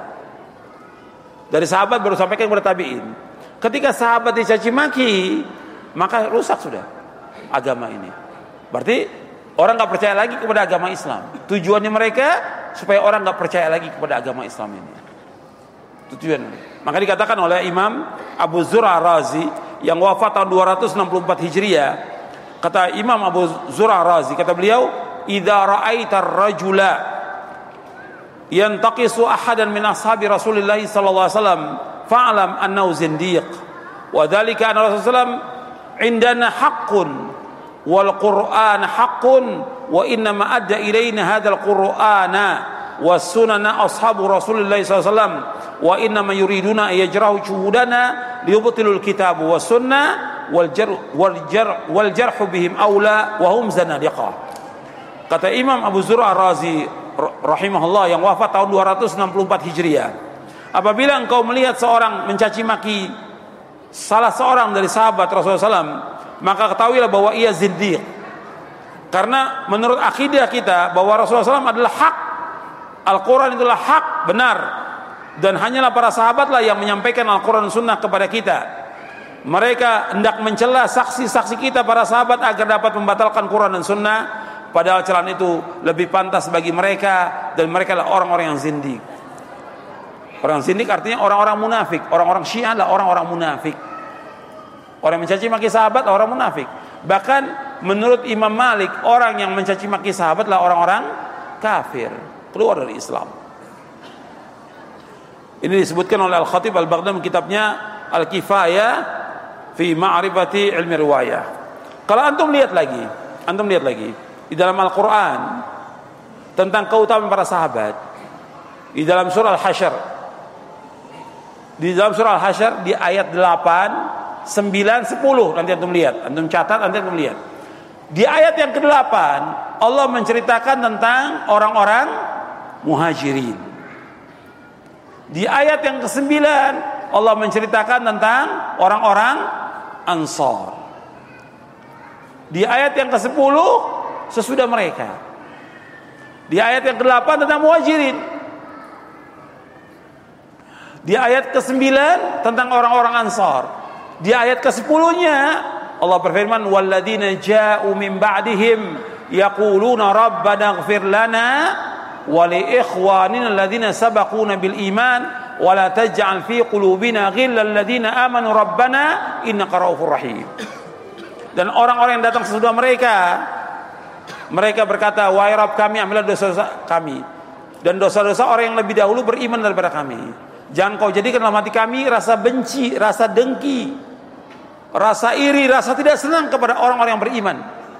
Dari sahabat baru sampaikan kepada tabi'in. Ketika sahabat dicaci maki, maka rusak sudah agama ini. Berarti orang gak percaya lagi kepada agama Islam. Tujuannya mereka supaya orang gak percaya lagi kepada agama Islam ini. Tujuan. Maka dikatakan oleh Imam Abu Zur'ah Razi yang wafat tahun 264 Hijriah. Kata Imam Abu Zur'ah Razi, kata beliau, "Idza ra'aita ar-rajula yantaqisu ahadan min ashabi Rasulillah sallallahu alaihi wasallam fa'lam annahu zindiq wa dzalika anna Rasulullah indana haqqun wal Qur'an haqqun wa inna ma adda ilaina hadzal Qur'ana was sunana ashabu Rasulillah sallallahu alaihi wasallam wa inna ma yuriduna yajrahu shuhudana liyubtilul kitab was sunnah wal jarh bihim aula wa hum zanadiqah." Kata Imam Abu Zur'ah Razi rahimahullah yang wafat tahun 264 Hijriah, apabila engkau melihat seorang mencaci maki salah seorang dari sahabat Rasulullah SAW, maka ketahuilah bahwa ia zindiq. Karena menurut akidah kita bahwa Rasulullah SAW adalah hak, Al-Quran itulah hak, benar, dan hanyalah para sahabatlah yang menyampaikan Al-Quran dan Sunnah kepada kita. Mereka hendak mencela saksi-saksi kita para sahabat agar dapat membatalkan Quran dan Sunnah, padahal celaan itu lebih pantas bagi mereka, dan mereka adalah orang-orang yang zindiq. Orang zindiq artinya orang-orang munafik. Orang-orang Syiah adalah orang-orang munafik. Orang yang mencaci maki sahabat adalah orang munafik. Bahkan menurut Imam Malik, orang yang mencaci maki sahabat adalah orang-orang kafir, keluar dari Islam. Ini disebutkan oleh Al-Khatib Al-Baghdadi kitabnya Al-Kifayah fi Ma'rifati Ilmi Riwayah. Kalau antum lihat lagi di dalam Al-Quran tentang keutamaan para sahabat, di dalam surah Al-Hasyr, di ayat 8, 9, 10, nanti antum lihat, antum catat, nanti antum lihat. Di ayat yang ke-8 Allah menceritakan tentang orang-orang muhajirin. Di ayat yang ke-9 Allah menceritakan tentang orang-orang ansar. Di ayat yang ke-10 sesudah mereka. Di ayat yang ke-8 tentang muhajirin. Di ayat ke-9 tentang orang-orang ansar. Di ayat ke-10-nya Allah berfirman, walladzina ja'u min ba'dihim yaquluna rabbana ighfir lana wa li ikhwanina alladzina sabaquna bil iman wa la taj'al fi qulubina ghillal ladzina amanu rabbana innaka ra'ufur rahim. Dan orang-orang yang datang sesudah mereka berkata, wahai Rabb kami, ambillah dosa-dosa kami dan dosa-dosa orang yang lebih dahulu beriman daripada kami. Jangan kau jadikan dalam hati kami rasa benci, rasa dengki, rasa iri, rasa tidak senang kepada orang-orang yang beriman.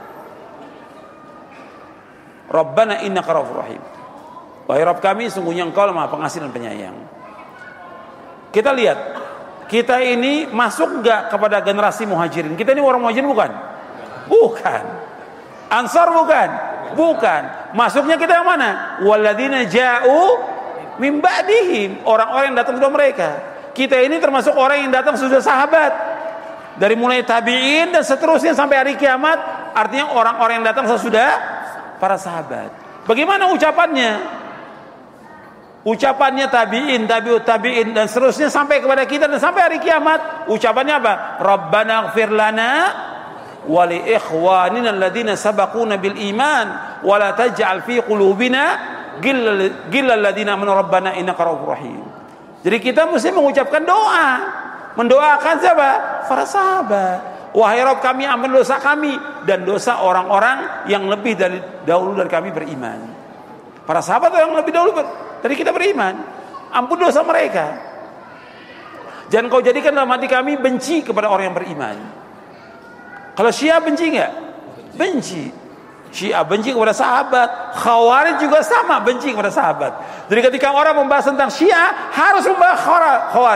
Rabbana innaka ra'ufur rahim. Wahai Rabb kami, sungguhnya Engkau Maha Pengasih dan Penyayang. Kita lihat, kita ini masuk enggak kepada generasi muhajirin? Kita ini orang muhajirin bukan? Bukan. Ansar bukan? Bukan. Masuknya kita yang mana? Walladzina ja'u min ba'dihim, orang-orang yang datang sesudah mereka. Kita ini termasuk orang yang datang sesudah sahabat, dari mulai tabi'in dan seterusnya sampai hari kiamat. Artinya orang-orang yang datang sesudah para sahabat. Bagaimana ucapannya? Ucapannya tabi'in, tabi'ut tabi'in dan seterusnya sampai kepada kita dan sampai hari kiamat. Ucapannya apa? Rabbana ighfir lana wa li ikhwanina alladzina sabaquna bil iman wa la taj'al fi qulubina ghillal ladzina amanu rabbana innaka ra'ufur rahim. Jadi kita mesti mengucapkan doa, mendoakan siapa? Para sahabat. Wahai Rabb kami, ampun dosa kami dan dosa orang-orang yang lebih dahulu dari kami beriman. Para sahabat yang lebih dahulu dari kita beriman, ampun dosa mereka. Jangan kau jadikan dalam hati kami benci kepada orang yang beriman. Kalau Syiah benci enggak? Benci. Syiah benci kepada sahabat, Khawarij juga sama benci kepada sahabat. Jadi ketika orang membahas tentang Syiah harus membahas Khawarij.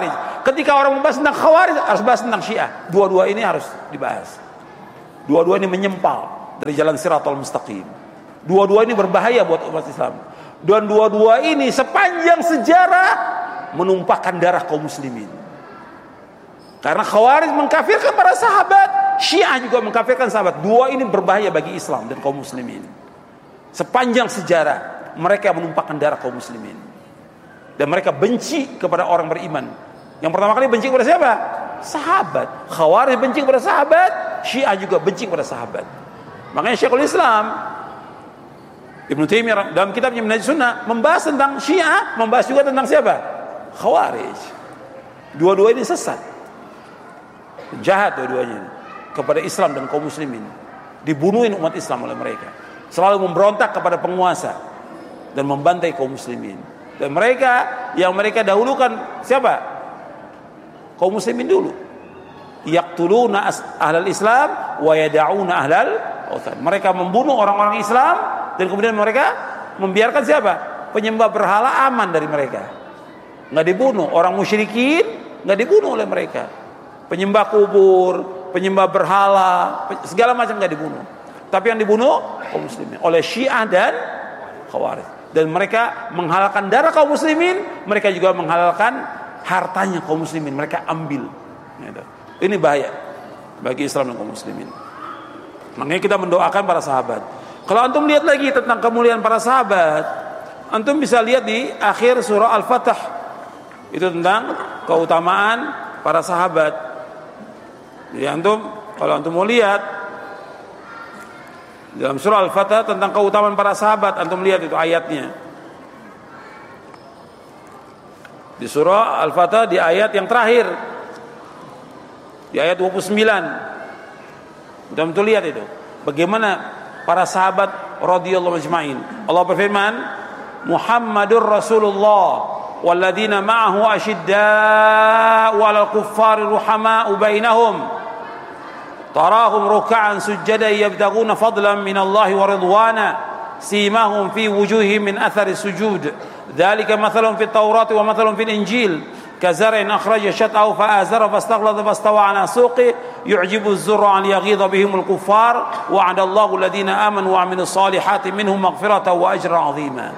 ketika orang membahas tentang Khawarij harus bahas tentang Syiah. Dua-dua ini harus dibahas. Dua-dua ini menyempal dari jalan Shiratal Mustaqim. Dua-dua ini berbahaya buat umat Islam. Dan dua-dua ini sepanjang sejarah menumpahkan darah kaum muslimin. Karena Khawarij mengkafirkan para sahabat, Syiah juga mengkafirkan sahabat. Dua ini berbahaya bagi Islam dan kaum muslimin. Sepanjang sejarah mereka menumpahkan darah kaum muslimin. Dan mereka benci kepada orang beriman. Yang pertama kali benci kepada siapa? Sahabat. Khawarij benci kepada sahabat, Syiah juga benci kepada sahabat. Makanya Syekhul Islam Ibnu Taimiyah dalam kitabnya Minhajus Sunnah membahas tentang Syiah, membahas juga tentang siapa? Khawarij. Dua-dua ini sesat. Jahat dua-duanya kepada Islam dan kaum muslimin. Dibunuhin umat Islam oleh mereka. Selalu memberontak kepada penguasa dan membantai kaum muslimin. Dan mereka yang mereka dahulukan siapa? Kaum muslimin dulu. Yaqtuluna ahlal Islam wa yada'una ahlal awthan. Mereka membunuh orang-orang Islam dan kemudian mereka membiarkan siapa? Penyembah berhala aman dari mereka. Enggak dibunuh. Orang musyrikin enggak dibunuh oleh mereka. Penyembah kubur, penyembah berhala, segala macam enggak dibunuh. Tapi yang dibunuh kaum muslimin oleh Syiah dan Khawarij. Dan mereka menghalalkan darah kaum muslimin, mereka juga menghalalkan hartanya kaum muslimin, mereka ambil. Ini bahaya bagi Islam dan kaum muslimin. Makanya kita mendoakan para sahabat. Kalau antum lihat lagi tentang kemuliaan para sahabat, antum bisa lihat di akhir surah Al-Fatah. Itu tentang keutamaan para sahabat. Jadi antum, kalau antum mau lihat dalam surah Al-Fatah tentang keutamaan para sahabat, antum lihat itu ayatnya. Di surah Al-Fatah di ayat yang terakhir, di ayat 29. Betul-betul lihat itu. Bagaimana para sahabat radhiyallahu ajma'in. Allah berfirman, Muhammadur Rasulullah walladzina ma'ahu asyidda'u 'alal kuffari ruhama'u bainahum tarahum ruk'an sujjadan yabtaghuna fadlan minallahi wa ridwana simahum fi wujuhihim min athari sujud dzalika mathalun fit taurati wa mathalun fil injil kazar'in akhraja shat'ahu fa'azara fastaghlada fastawa 'ala suqi yu'jibu az-zurra 'an yaghidha bihimul kuffar wa'ada Allahu alladhina amanu wa 'amilus salihati minhum maghfiratan wa ajran 'azima.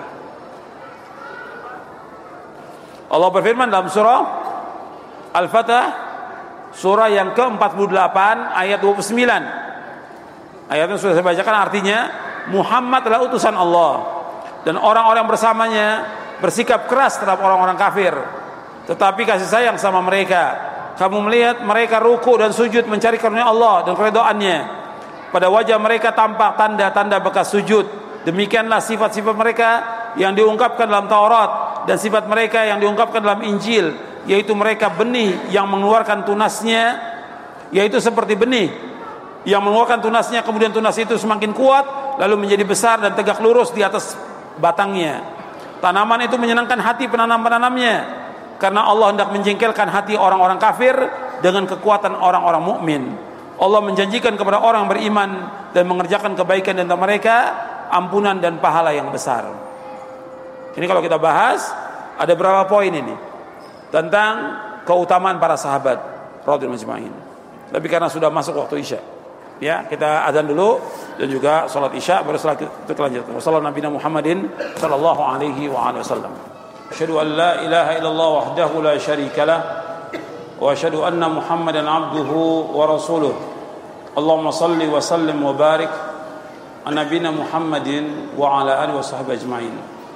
Allah berfirman dalam surah Al-Fatah, surah yang ke-48 ayat 29. Ayatnya sudah saya bacakan, artinya Muhammad adalah utusan Allah dan orang-orang bersamanya bersikap keras terhadap orang-orang kafir, tetapi kasih sayang sama mereka. Kamu melihat mereka ruku dan sujud mencari karunia Allah dan keridhaannya. Pada wajah mereka tampak tanda-tanda bekas sujud. Demikianlah sifat-sifat mereka yang diungkapkan dalam Taurat dan sifat mereka yang diungkapkan dalam Injil, yaitu mereka benih yang mengeluarkan tunasnya, yaitu seperti benih yang mengeluarkan tunasnya, kemudian tunas itu semakin kuat lalu menjadi besar dan tegak lurus di atas batangnya. Tanaman itu menyenangkan hati penanam-penanamnya karena Allah hendak menjengkelkan hati orang-orang kafir dengan kekuatan orang-orang mukmin. Allah menjanjikan kepada orang yang beriman dan mengerjakan kebaikan di antara mereka ampunan dan pahala yang besar. Ini kalau kita bahas ada berapa poin ini tentang keutamaan para sahabat radhiyallahu ajma'in. Tapi karena sudah masuk waktu Isya, ya kita azan dulu dan juga salat Isya, baru setelah itu lanjutkan. Wassallallahu nabiyana Muhammadin sallallahu alaihi wa alihi wasallam. Asyhadu an la ilaha illallah wahdahu la syarika lah wa asyhadu anna Muhammadan abduhu wa rasuluh. Allahumma salli wa sallim wa barik ala nabiyina Muhammadin wa ala alihi washabbihi ajma'in.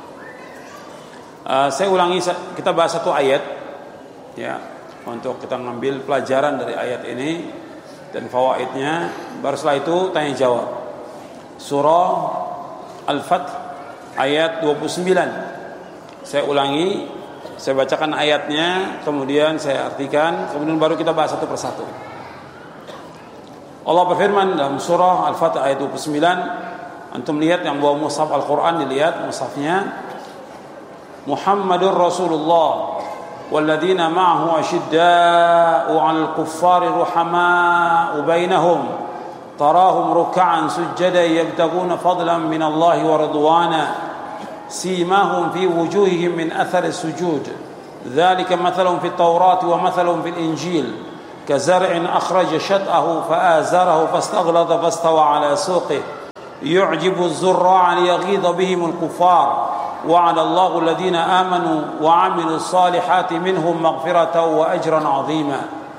Saya ulangi, kita bahas satu ayat ya, untuk kita ngambil pelajaran dari ayat ini dan fawaidnya. Baru setelah itu tanya jawab. Surah Al-Fath ayat 29. Saya ulangi, saya bacakan ayatnya, kemudian saya artikan, kemudian baru kita bahas satu persatu. Allah berfirman dalam surah Al-Fath ayat 29. Antum lihat yang bawa mushaf Al-Quran, dilihat mushafnya. Muhammadur Rasulullah walladzina ma'ahu asyidda'u 'alal kuffari ruhama'u bainahum tarahum ruk'an sujjadan yabtaghuna fadlan minallahi wa ridwana simahum fi wujuhihim min athari sujud dzalika mathalun fit Taurat wa mathalun fil Injil kazar'in akhraja shat'ahu fa'azarahu fastaghlada fastawa 'ala suqihi yu'jibu az-zurra'a liyaghidha bihim al-kuffar wa'ada Allahu alladhina amanu wa 'amilus salihati minhum maghfiratan wa ajran 'azima.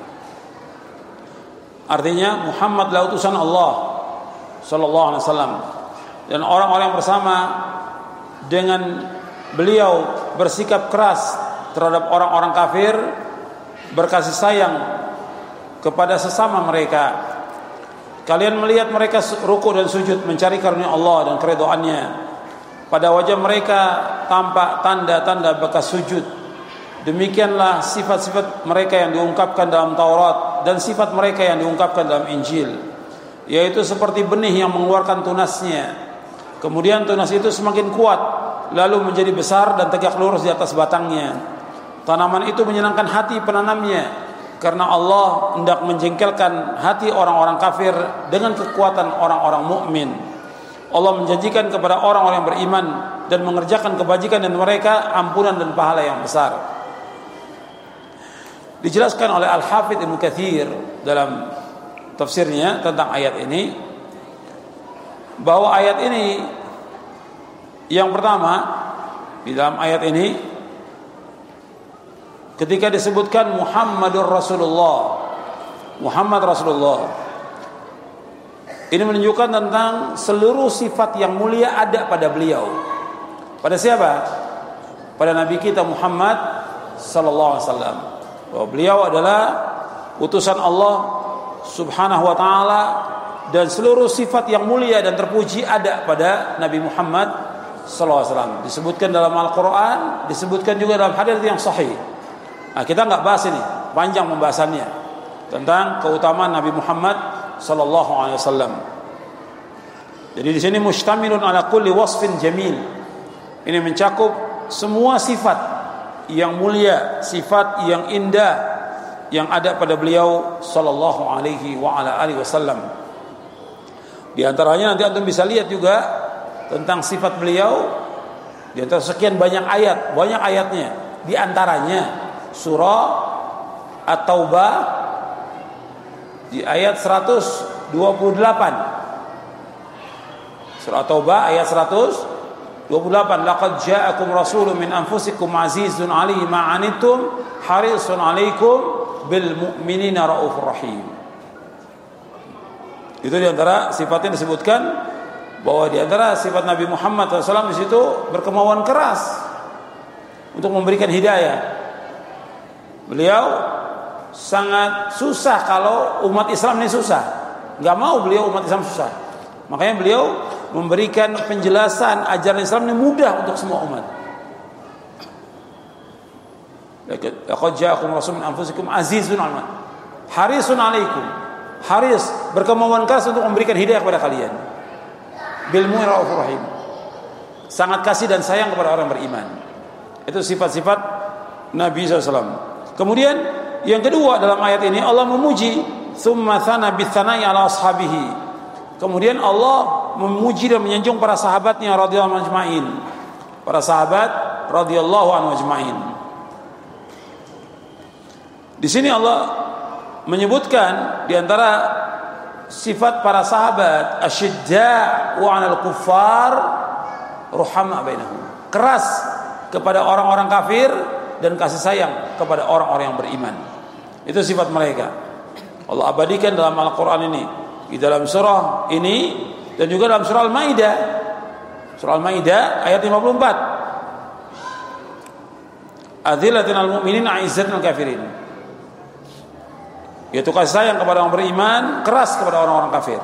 Artinya Muhammad adalah utusan Allah sallallahu alaihi wasallam, dan orang-orang bersama dengan beliau bersikap keras terhadap orang-orang kafir, berkasih sayang kepada sesama mereka. Kalian melihat mereka ruku dan sujud mencari karunia Allah dan keridhaannya. Pada wajah mereka tampak tanda-tanda bekas sujud. Demikianlah sifat-sifat mereka yang diungkapkan dalam Taurat dan sifat mereka yang diungkapkan dalam Injil, yaitu seperti benih yang mengeluarkan tunasnya. Kemudian tunas itu semakin kuat, lalu menjadi besar dan tegak lurus di atas batangnya. Tanaman itu menyenangkan hati penanamnya, karena Allah hendak menjengkelkan hati orang-orang kafir dengan kekuatan orang-orang mukmin. Allah menjanjikan kepada orang-orang yang beriman dan mengerjakan kebajikan dan mereka ampunan dan pahala yang besar. Dijelaskan oleh Al-Hafidz Ibnu Katsir dalam tafsirnya tentang ayat ini, bahwa ayat ini yang pertama di dalam ayat ini ketika disebutkan Muhammadur Rasulullah, Muhammad Rasulullah, ini menunjukkan tentang seluruh sifat yang mulia ada pada beliau. Pada siapa? Pada Nabi kita Muhammad sallallahu alaihi wasallam. Bahwa beliau adalah utusan Allah Subhanahu wa taala, dan seluruh sifat yang mulia dan terpuji ada pada Nabi Muhammad sallallahu alaihi wasallam. Disebutkan dalam Al-Qur'an, disebutkan juga dalam hadis yang sahih. Nah, kita enggak bahas ini, panjang pembahasannya tentang keutamaan Nabi Muhammad sallallahu alaihi wasallam. Jadi di sini mustamilun ala kulli wasfin jamil. Ini mencakup semua sifat yang mulia, sifat yang indah yang ada pada beliau sallallahu alaihi wa ala alihi wasallam. Di antaranya nanti antum bisa lihat juga tentang sifat beliau di antara sekian banyak ayat, banyak ayatnya. Di antaranya surah At-Taubah di ayat 128. Surah At-Taubah ayat 128. Laqad ja'akum rasulun min anfusikum azizun 'alaihi ma 'anittum harisun 'alaikum bil mu'minina raufur rahim. Itu di antara sifatnya disebutkan, bahwa di antara sifat Nabi Muhammad SAW di situ berkemauan keras untuk memberikan hidayah. Beliau sangat susah kalau umat Islam ini susah. Enggak mau beliau umat Islam susah. Makanya beliau memberikan penjelasan ajaran Islam ini mudah untuk semua umat. Laqad ja'akum rasulun min anfusikum azizun 'alaihi harisun 'alaikum. Haris, berkemauan keras untuk memberikan hidayah kepada kalian. Bil mu'minina raufur rahim. Sangat kasih dan sayang kepada orang beriman. Itu sifat-sifat Nabi SAW. Kemudian yang kedua dalam ayat ini Allah memuji, tsumma tsana bitsana'i ala ashabihi. Kemudian Allah memuji dan menyanjung para sahabatnya radhiyallahu anhum ajma'in. Para sahabat radhiyallahu anhum ajma'in. Di sini Allah menyebutkan di antara sifat para sahabat asyidda'u 'alal kuffar ruhama bainahum. Keras kepada orang-orang kafir dan kasih sayang kepada orang-orang yang beriman. Itu sifat mereka. Allah abadikan dalam Al-Qur'an ini, di dalam surah ini dan juga dalam surah Al-Maidah. Surah Al-Maidah ayat 54. Adzillatin al-mu'minin 'izzatin al-kafirin. Yaitu kasih sayang kepada orang beriman, keras kepada orang-orang kafir.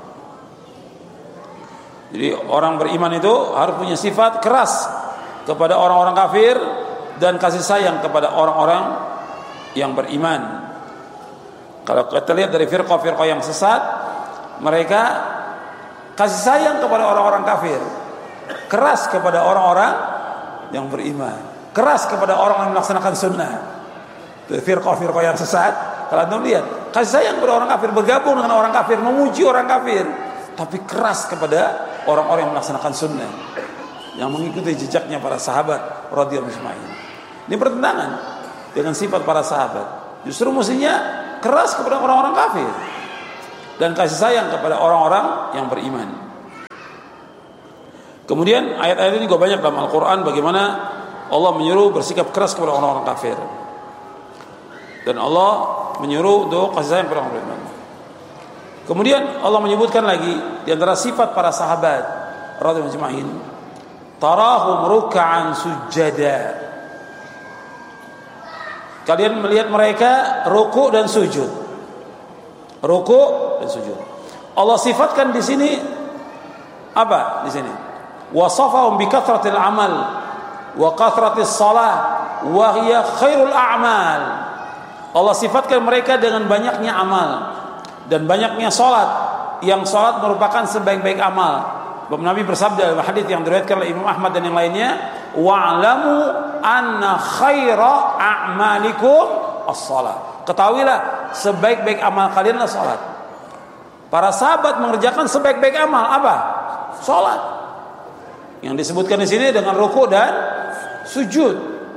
Jadi orang beriman itu harus punya sifat keras kepada orang-orang kafir dan kasih sayang kepada orang-orang yang beriman. Kalau kita lihat dari firqah-firqah yang sesat, mereka kasih sayang kepada orang-orang kafir, keras kepada orang-orang yang beriman, keras kepada orang yang melaksanakan sunnah. Firqah-firqah yang sesat, kalau anda lihat, kasih sayang kepada orang kafir, bergabung dengan orang kafir, memuji orang kafir, tapi keras kepada orang-orang yang melaksanakan sunnah, yang mengikuti jejaknya para sahabat radhiyallahu anhum. Ini pertentangan. dengan sifat para sahabat. Justru mestinya keras kepada orang-orang kafir dan kasih sayang kepada orang-orang yang beriman. Kemudian ayat-ayat ini juga banyak dalam Al-Quran bagaimana Allah menyuruh bersikap keras kepada orang-orang kafir, dan Allah menyuruh untuk kasih sayang kepada orang beriman. Kemudian Allah menyebutkan lagi di antara sifat para sahabat radhiyallahu ajma'in, tarahum ruk'an sujada. Kalian melihat mereka ruku' dan sujud. Ruku' dan sujud. Allah sifatkan di sini apa? Di sini wasafahum bi kathratil amal wa kathratis shalah wa hiya khairul a'mal. Allah sifatkan mereka dengan banyaknya amal dan banyaknya salat, yang salat merupakan sebaik-baik amal. Nabi bersabda dalam hadis yang diriwayatkan oleh Imam Ahmad dan yang lainnya, wa'lamu anna khaira a'malikum as-shalah. Ketahuilah sebaik-baik amal kalian adalah salat. Para sahabat mengerjakan sebaik-baik amal apa? Salat. Yang disebutkan di sini dengan ruku' dan sujud.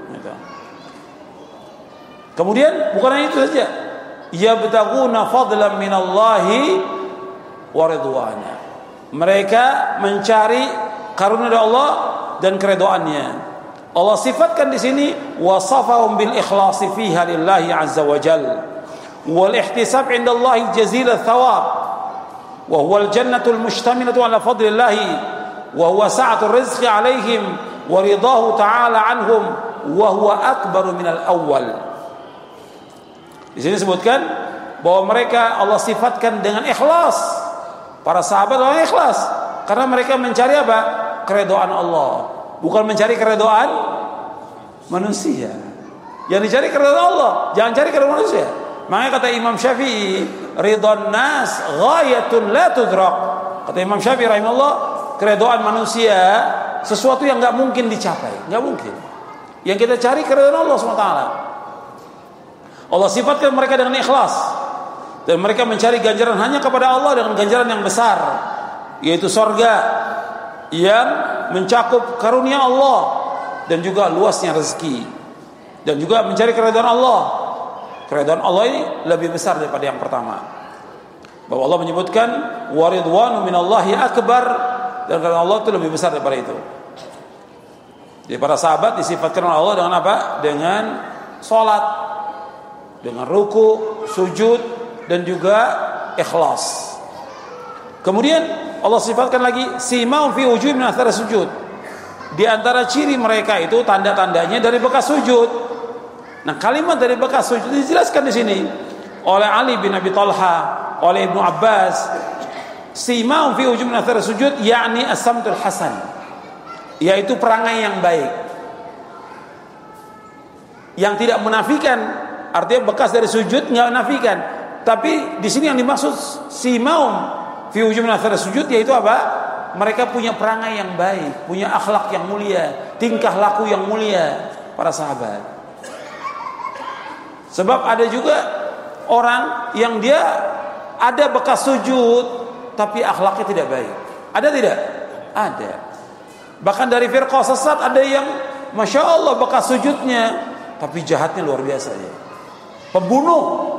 Kemudian bukan hanya itu saja, yabtaguna fadlan minallahi wa ridwana. Mereka mencari karunia dari Allah dan keridhaannya. Allah sifatkan di sini wasafahum bil ikhlasi fiha lillahi azza wa jalla wal ihtisab 'inda Allah jazil thawab wa huwa al jannatul mushtamilatu ala fadlillahi wa huwa sa'atur rizqi 'alaihim wa ridahu ta'ala anhum wa huwa akbaru minal awwal. Di sini disebutkan bahwa mereka Allah sifatkan dengan ikhlas. Para sahabat orang ikhlas karena mereka mencari apa? Keridhaan Allah, bukan mencari keridhaan manusia. Yang dicari keridhaan Allah, jangan cari keridhaan manusia. Makanya kata Imam Syafi'i, ridwan nas ghayatun la tudrak. Kata Imam Syafi'i rahimahullah, keridhaan manusia sesuatu yang enggak mungkin dicapai, enggak mungkin. Yang kita cari keridhaan Allah SWT. Allah sifatkan mereka dengan ikhlas, dan mereka mencari ganjaran hanya kepada Allah dengan ganjaran yang besar, yaitu surga yang mencakup karunia Allah dan juga luasnya rezeki, dan juga mencari keridhaan Allah. Keridhaan Allah ini lebih besar daripada yang pertama. Bahwa Allah menyebutkan waridwanu minallahi akbar, dan keridhaan Allah itu lebih besar daripada itu. Jadi para sahabat disifatkan oleh Allah dengan apa? Dengan salat, dengan ruku, sujud, dan juga ikhlas. Kemudian Allah sifatkan lagi simahum fi wujuhihim min athari sujud. Di antara ciri mereka itu tanda-tandanya dari bekas sujud. Nah, kalimat dari bekas sujud dijelaskan di sini oleh Ali bin Abi Thalha, oleh Ibnu Abbas. Simahum fi wujuhihim min athari sujud yakni as-samtul hasan, yaitu perangai yang baik, yang tidak menafikan. Artinya bekas dari sujud nggak menafikan. Tapi di sini yang dimaksud simaum fi wujuhihim min athari sujud yaitu apa? Mereka punya perangai yang baik, punya akhlak yang mulia, tingkah laku yang mulia para sahabat. Sebab ada juga orang yang dia ada bekas sujud tapi akhlaknya tidak baik. Ada tidak? Ada. Bahkan dari firqah sesat ada yang masya Allah bekas sujudnya tapi jahatnya luar biasa ya. Pembunuh.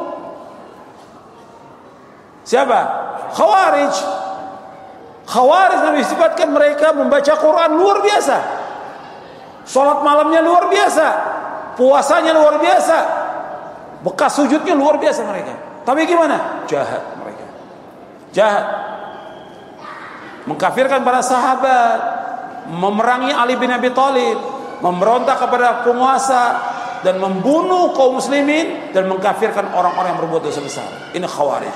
Siapa? Khawarij. Khawarij Nabi sifatkan mereka membaca Quran luar biasa, salat malamnya luar biasa, puasanya luar biasa, bekas sujudnya luar biasa mereka. Tapi gimana? Jahat mereka. Jahat. Mengkafirkan para sahabat, memerangi Ali bin Abi Thalib, memberontak kepada penguasa, dan membunuh kaum muslimin, dan mengkafirkan orang-orang yang berbuat dosa besar. Ini Khawarij.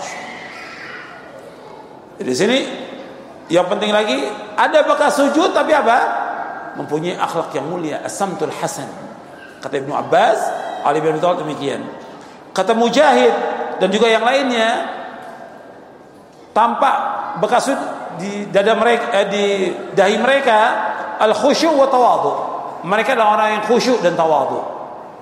Di sini yang penting lagi ada bekas sujud tapi apa? Mempunyai akhlak yang mulia, as-samtul hasan. Kata Ibnu Abbas, Ali bin Abi Thalib demikian. Kata Mujahid dan juga yang lainnya, tampak bekas sujud di dada mereka, di dahi mereka, al-khusyu' wa tawadhu. Mereka adalah orang yang khusyuk dan tawadhu.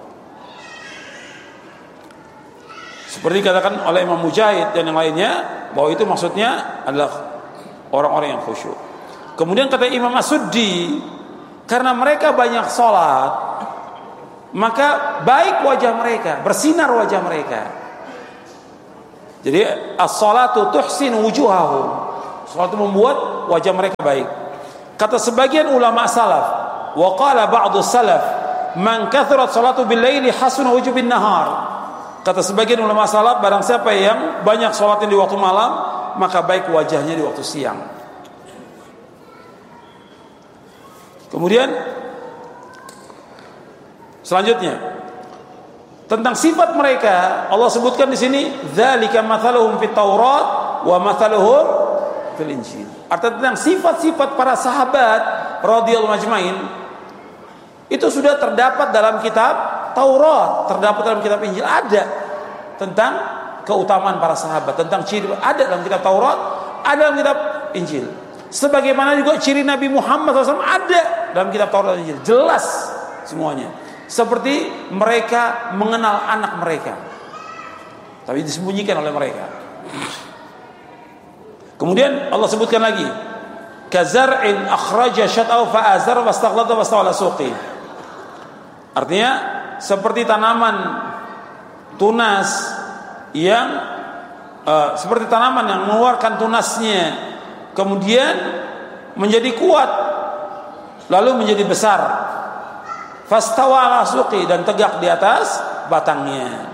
Seperti dikatakan oleh Imam Mujahid dan yang lainnya, bahwa itu maksudnya adalah orang-orang yang khusyuk. Kemudian kata Imam As-Suddi, karena mereka banyak sholat, maka baik wajah mereka, bersinar wajah mereka. Jadi as-salatu tuhsin wujuhahum. Salat itu membuat wajah mereka baik. Kata sebagian ulama salaf, wa qala ba'du salaf, man kathurat salatu bil laili hasuna wujuh bin nahar. Kata sebagian ulama salaf, barang siapa yang banyak salatnya di waktu malam, maka baik wajahnya di waktu siang. Kemudian selanjutnya tentang sifat mereka, Allah sebutkan di sini, dzalika mathaluhum fit Taurat wa mathaluhum fil Injil. Artinya tentang sifat-sifat para sahabat radhiyallahu majmain itu sudah terdapat dalam kitab Taurat, terdapat dalam kitab Injil, ada tentang keutamaan para sahabat, tentang ciri, ada dalam kitab Taurat, ada dalam kitab Injil. Sebagaimana juga ciri Nabi Muhammad SAW ada dalam kitab Taurat dan Injil, jelas semuanya. Seperti mereka mengenal anak mereka, tapi disembunyikan oleh mereka. Kemudian Allah sebutkan lagi, kazar'in akhraja syat'ahu fa'azar wastaghlata wastawala suqi. Artinya seperti tanaman tunas yang seperti tanaman yang mengeluarkan tunasnya, kemudian menjadi kuat, lalu menjadi besar. Fastawa ala suqi, dan tegak di atas batangnya.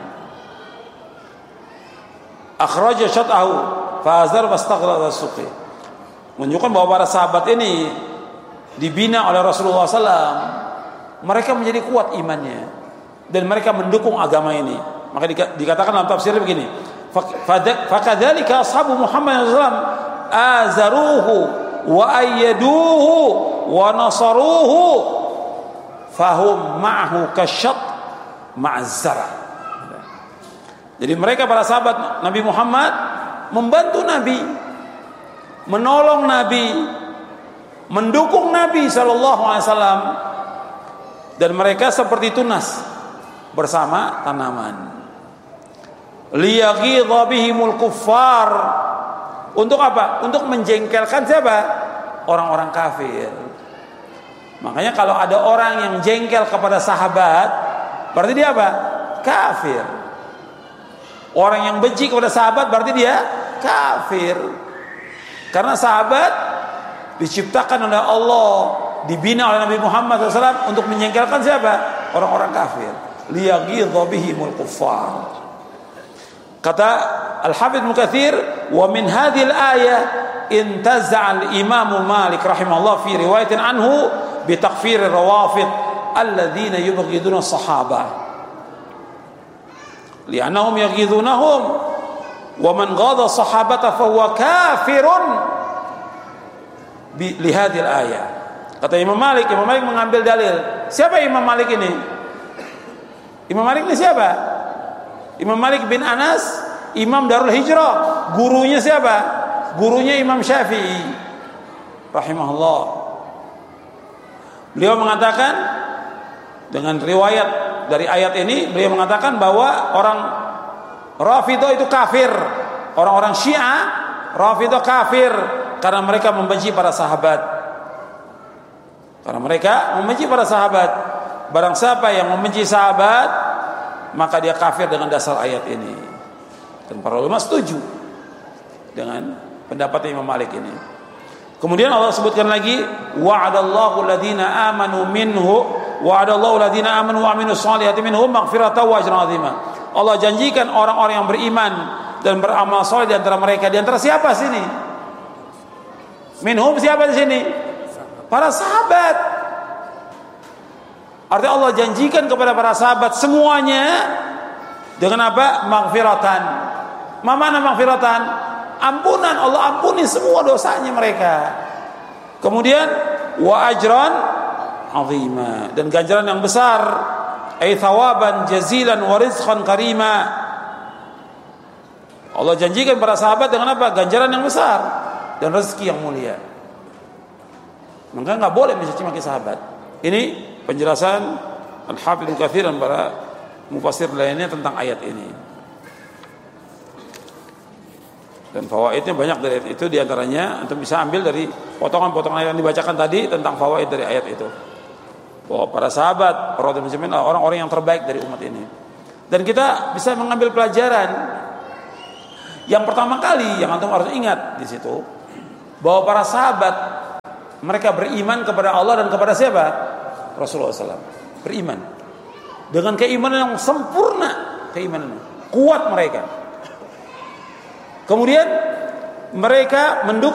Akhraja syat'ahu fa'azar wastaghlata suqi. Menunjukkan bahwa para sahabat ini dibina oleh Rasulullah SAW. Mereka menjadi kuat imannya dan mereka mendukung agama ini. Maka dikatakan dalam tafsir begini, fakadzalika ashabu Muhammad SAW azaruhu wa ayyaduhu wa nasaruhu fahum ma'ahu kasyat ma'azzara. Jadi mereka para sahabat Nabi Muhammad membantu Nabi, menolong Nabi, mendukung Nabi SAW. Dan mereka seperti tunas bersama tanaman. Liyaghidha bihimul kuffar. Untuk apa? Untuk menjengkelkan siapa? Orang-orang kafir. Makanya kalau ada orang yang jengkel kepada sahabat, berarti dia apa? Kafir. Orang yang benci kepada sahabat berarti dia kafir. Karena sahabat diciptakan oleh Allah, dibina oleh Nabi Muhammad SAW untuk menjengkelkan siapa? Orang-orang kafir. Liyaghidha bihimul kuffar. Kata Al-Hafidz Ibnu Katsir, wa min hadhil ayah intaza'a al-Imam Malik rahimahullah fi riwayatin anhu bi takfir ar-rawafid alladhina yubghiduna as-sahabah li'annahum yaghidunahum wa man ghadha as-sahabata fa huwa kafirun bi hadhil ayah. Kata Imam Malik mengambil dalil. Siapa Imam Malik ini? Imam Malik ini siapa? Imam Malik bin Anas, Imam Darul Hijrah. Gurunya siapa? Gurunya Imam Syafi'i rahimahullah. Beliau mengatakan, dengan riwayat dari ayat ini, beliau mengatakan bahwa orang Rafidhah itu kafir. Orang-orang Syiah Rafidhah kafir karena mereka membenci para sahabat. Karena mereka membenci para sahabat. Barang siapa yang membenci sahabat, maka dia kafir dengan dasar ayat ini. Dan para ulama setuju dengan pendapat Imam Malik ini. Kemudian Allah sebutkan lagi, wa'adallahu alladhina amanu minhu wa'adallahu alladhina amanu wa aminus solihati minhum maghfiratan wa ajran 'azima. Allah janjikan orang-orang yang beriman dan beramal soleh di antara mereka. Di antara siapa sini? Minhum siapa di sini? Para sahabat. Artinya Allah janjikan kepada para sahabat semuanya dengan apa? Maghfiratan. Mana maghfiratan? Ampunan. Allah ampuni semua dosanya mereka. Kemudian wa ajran 'azima, dan ganjaran yang besar, ay thawaban jazilan wa rizqan karima. Allah janjikan para sahabat dengan apa? Ganjaran yang besar dan rezeki yang mulia. Maka enggak boleh mencaci maki sahabat. Ini penjelasan Al-Hafidz Ibnu Katsir dan para mufassir lainnya tentang ayat ini. Dan fawaidnya banyak dari ayat itu, diantaranya untuk bisa ambil dari potongan-potongan yang dibacakan tadi tentang fawaid dari ayat itu. bahwa para sahabat orang-orang yang terbaik dari umat ini. Dan kita bisa mengambil pelajaran. Yang pertama kali yang antum harus ingat di situ, bahwa para sahabat mereka beriman kepada Allah dan kepada siapa? Rasulullah SAW. Beriman dengan keimanan yang sempurna, keimanan kuat mereka. Kemudian mereka mendukung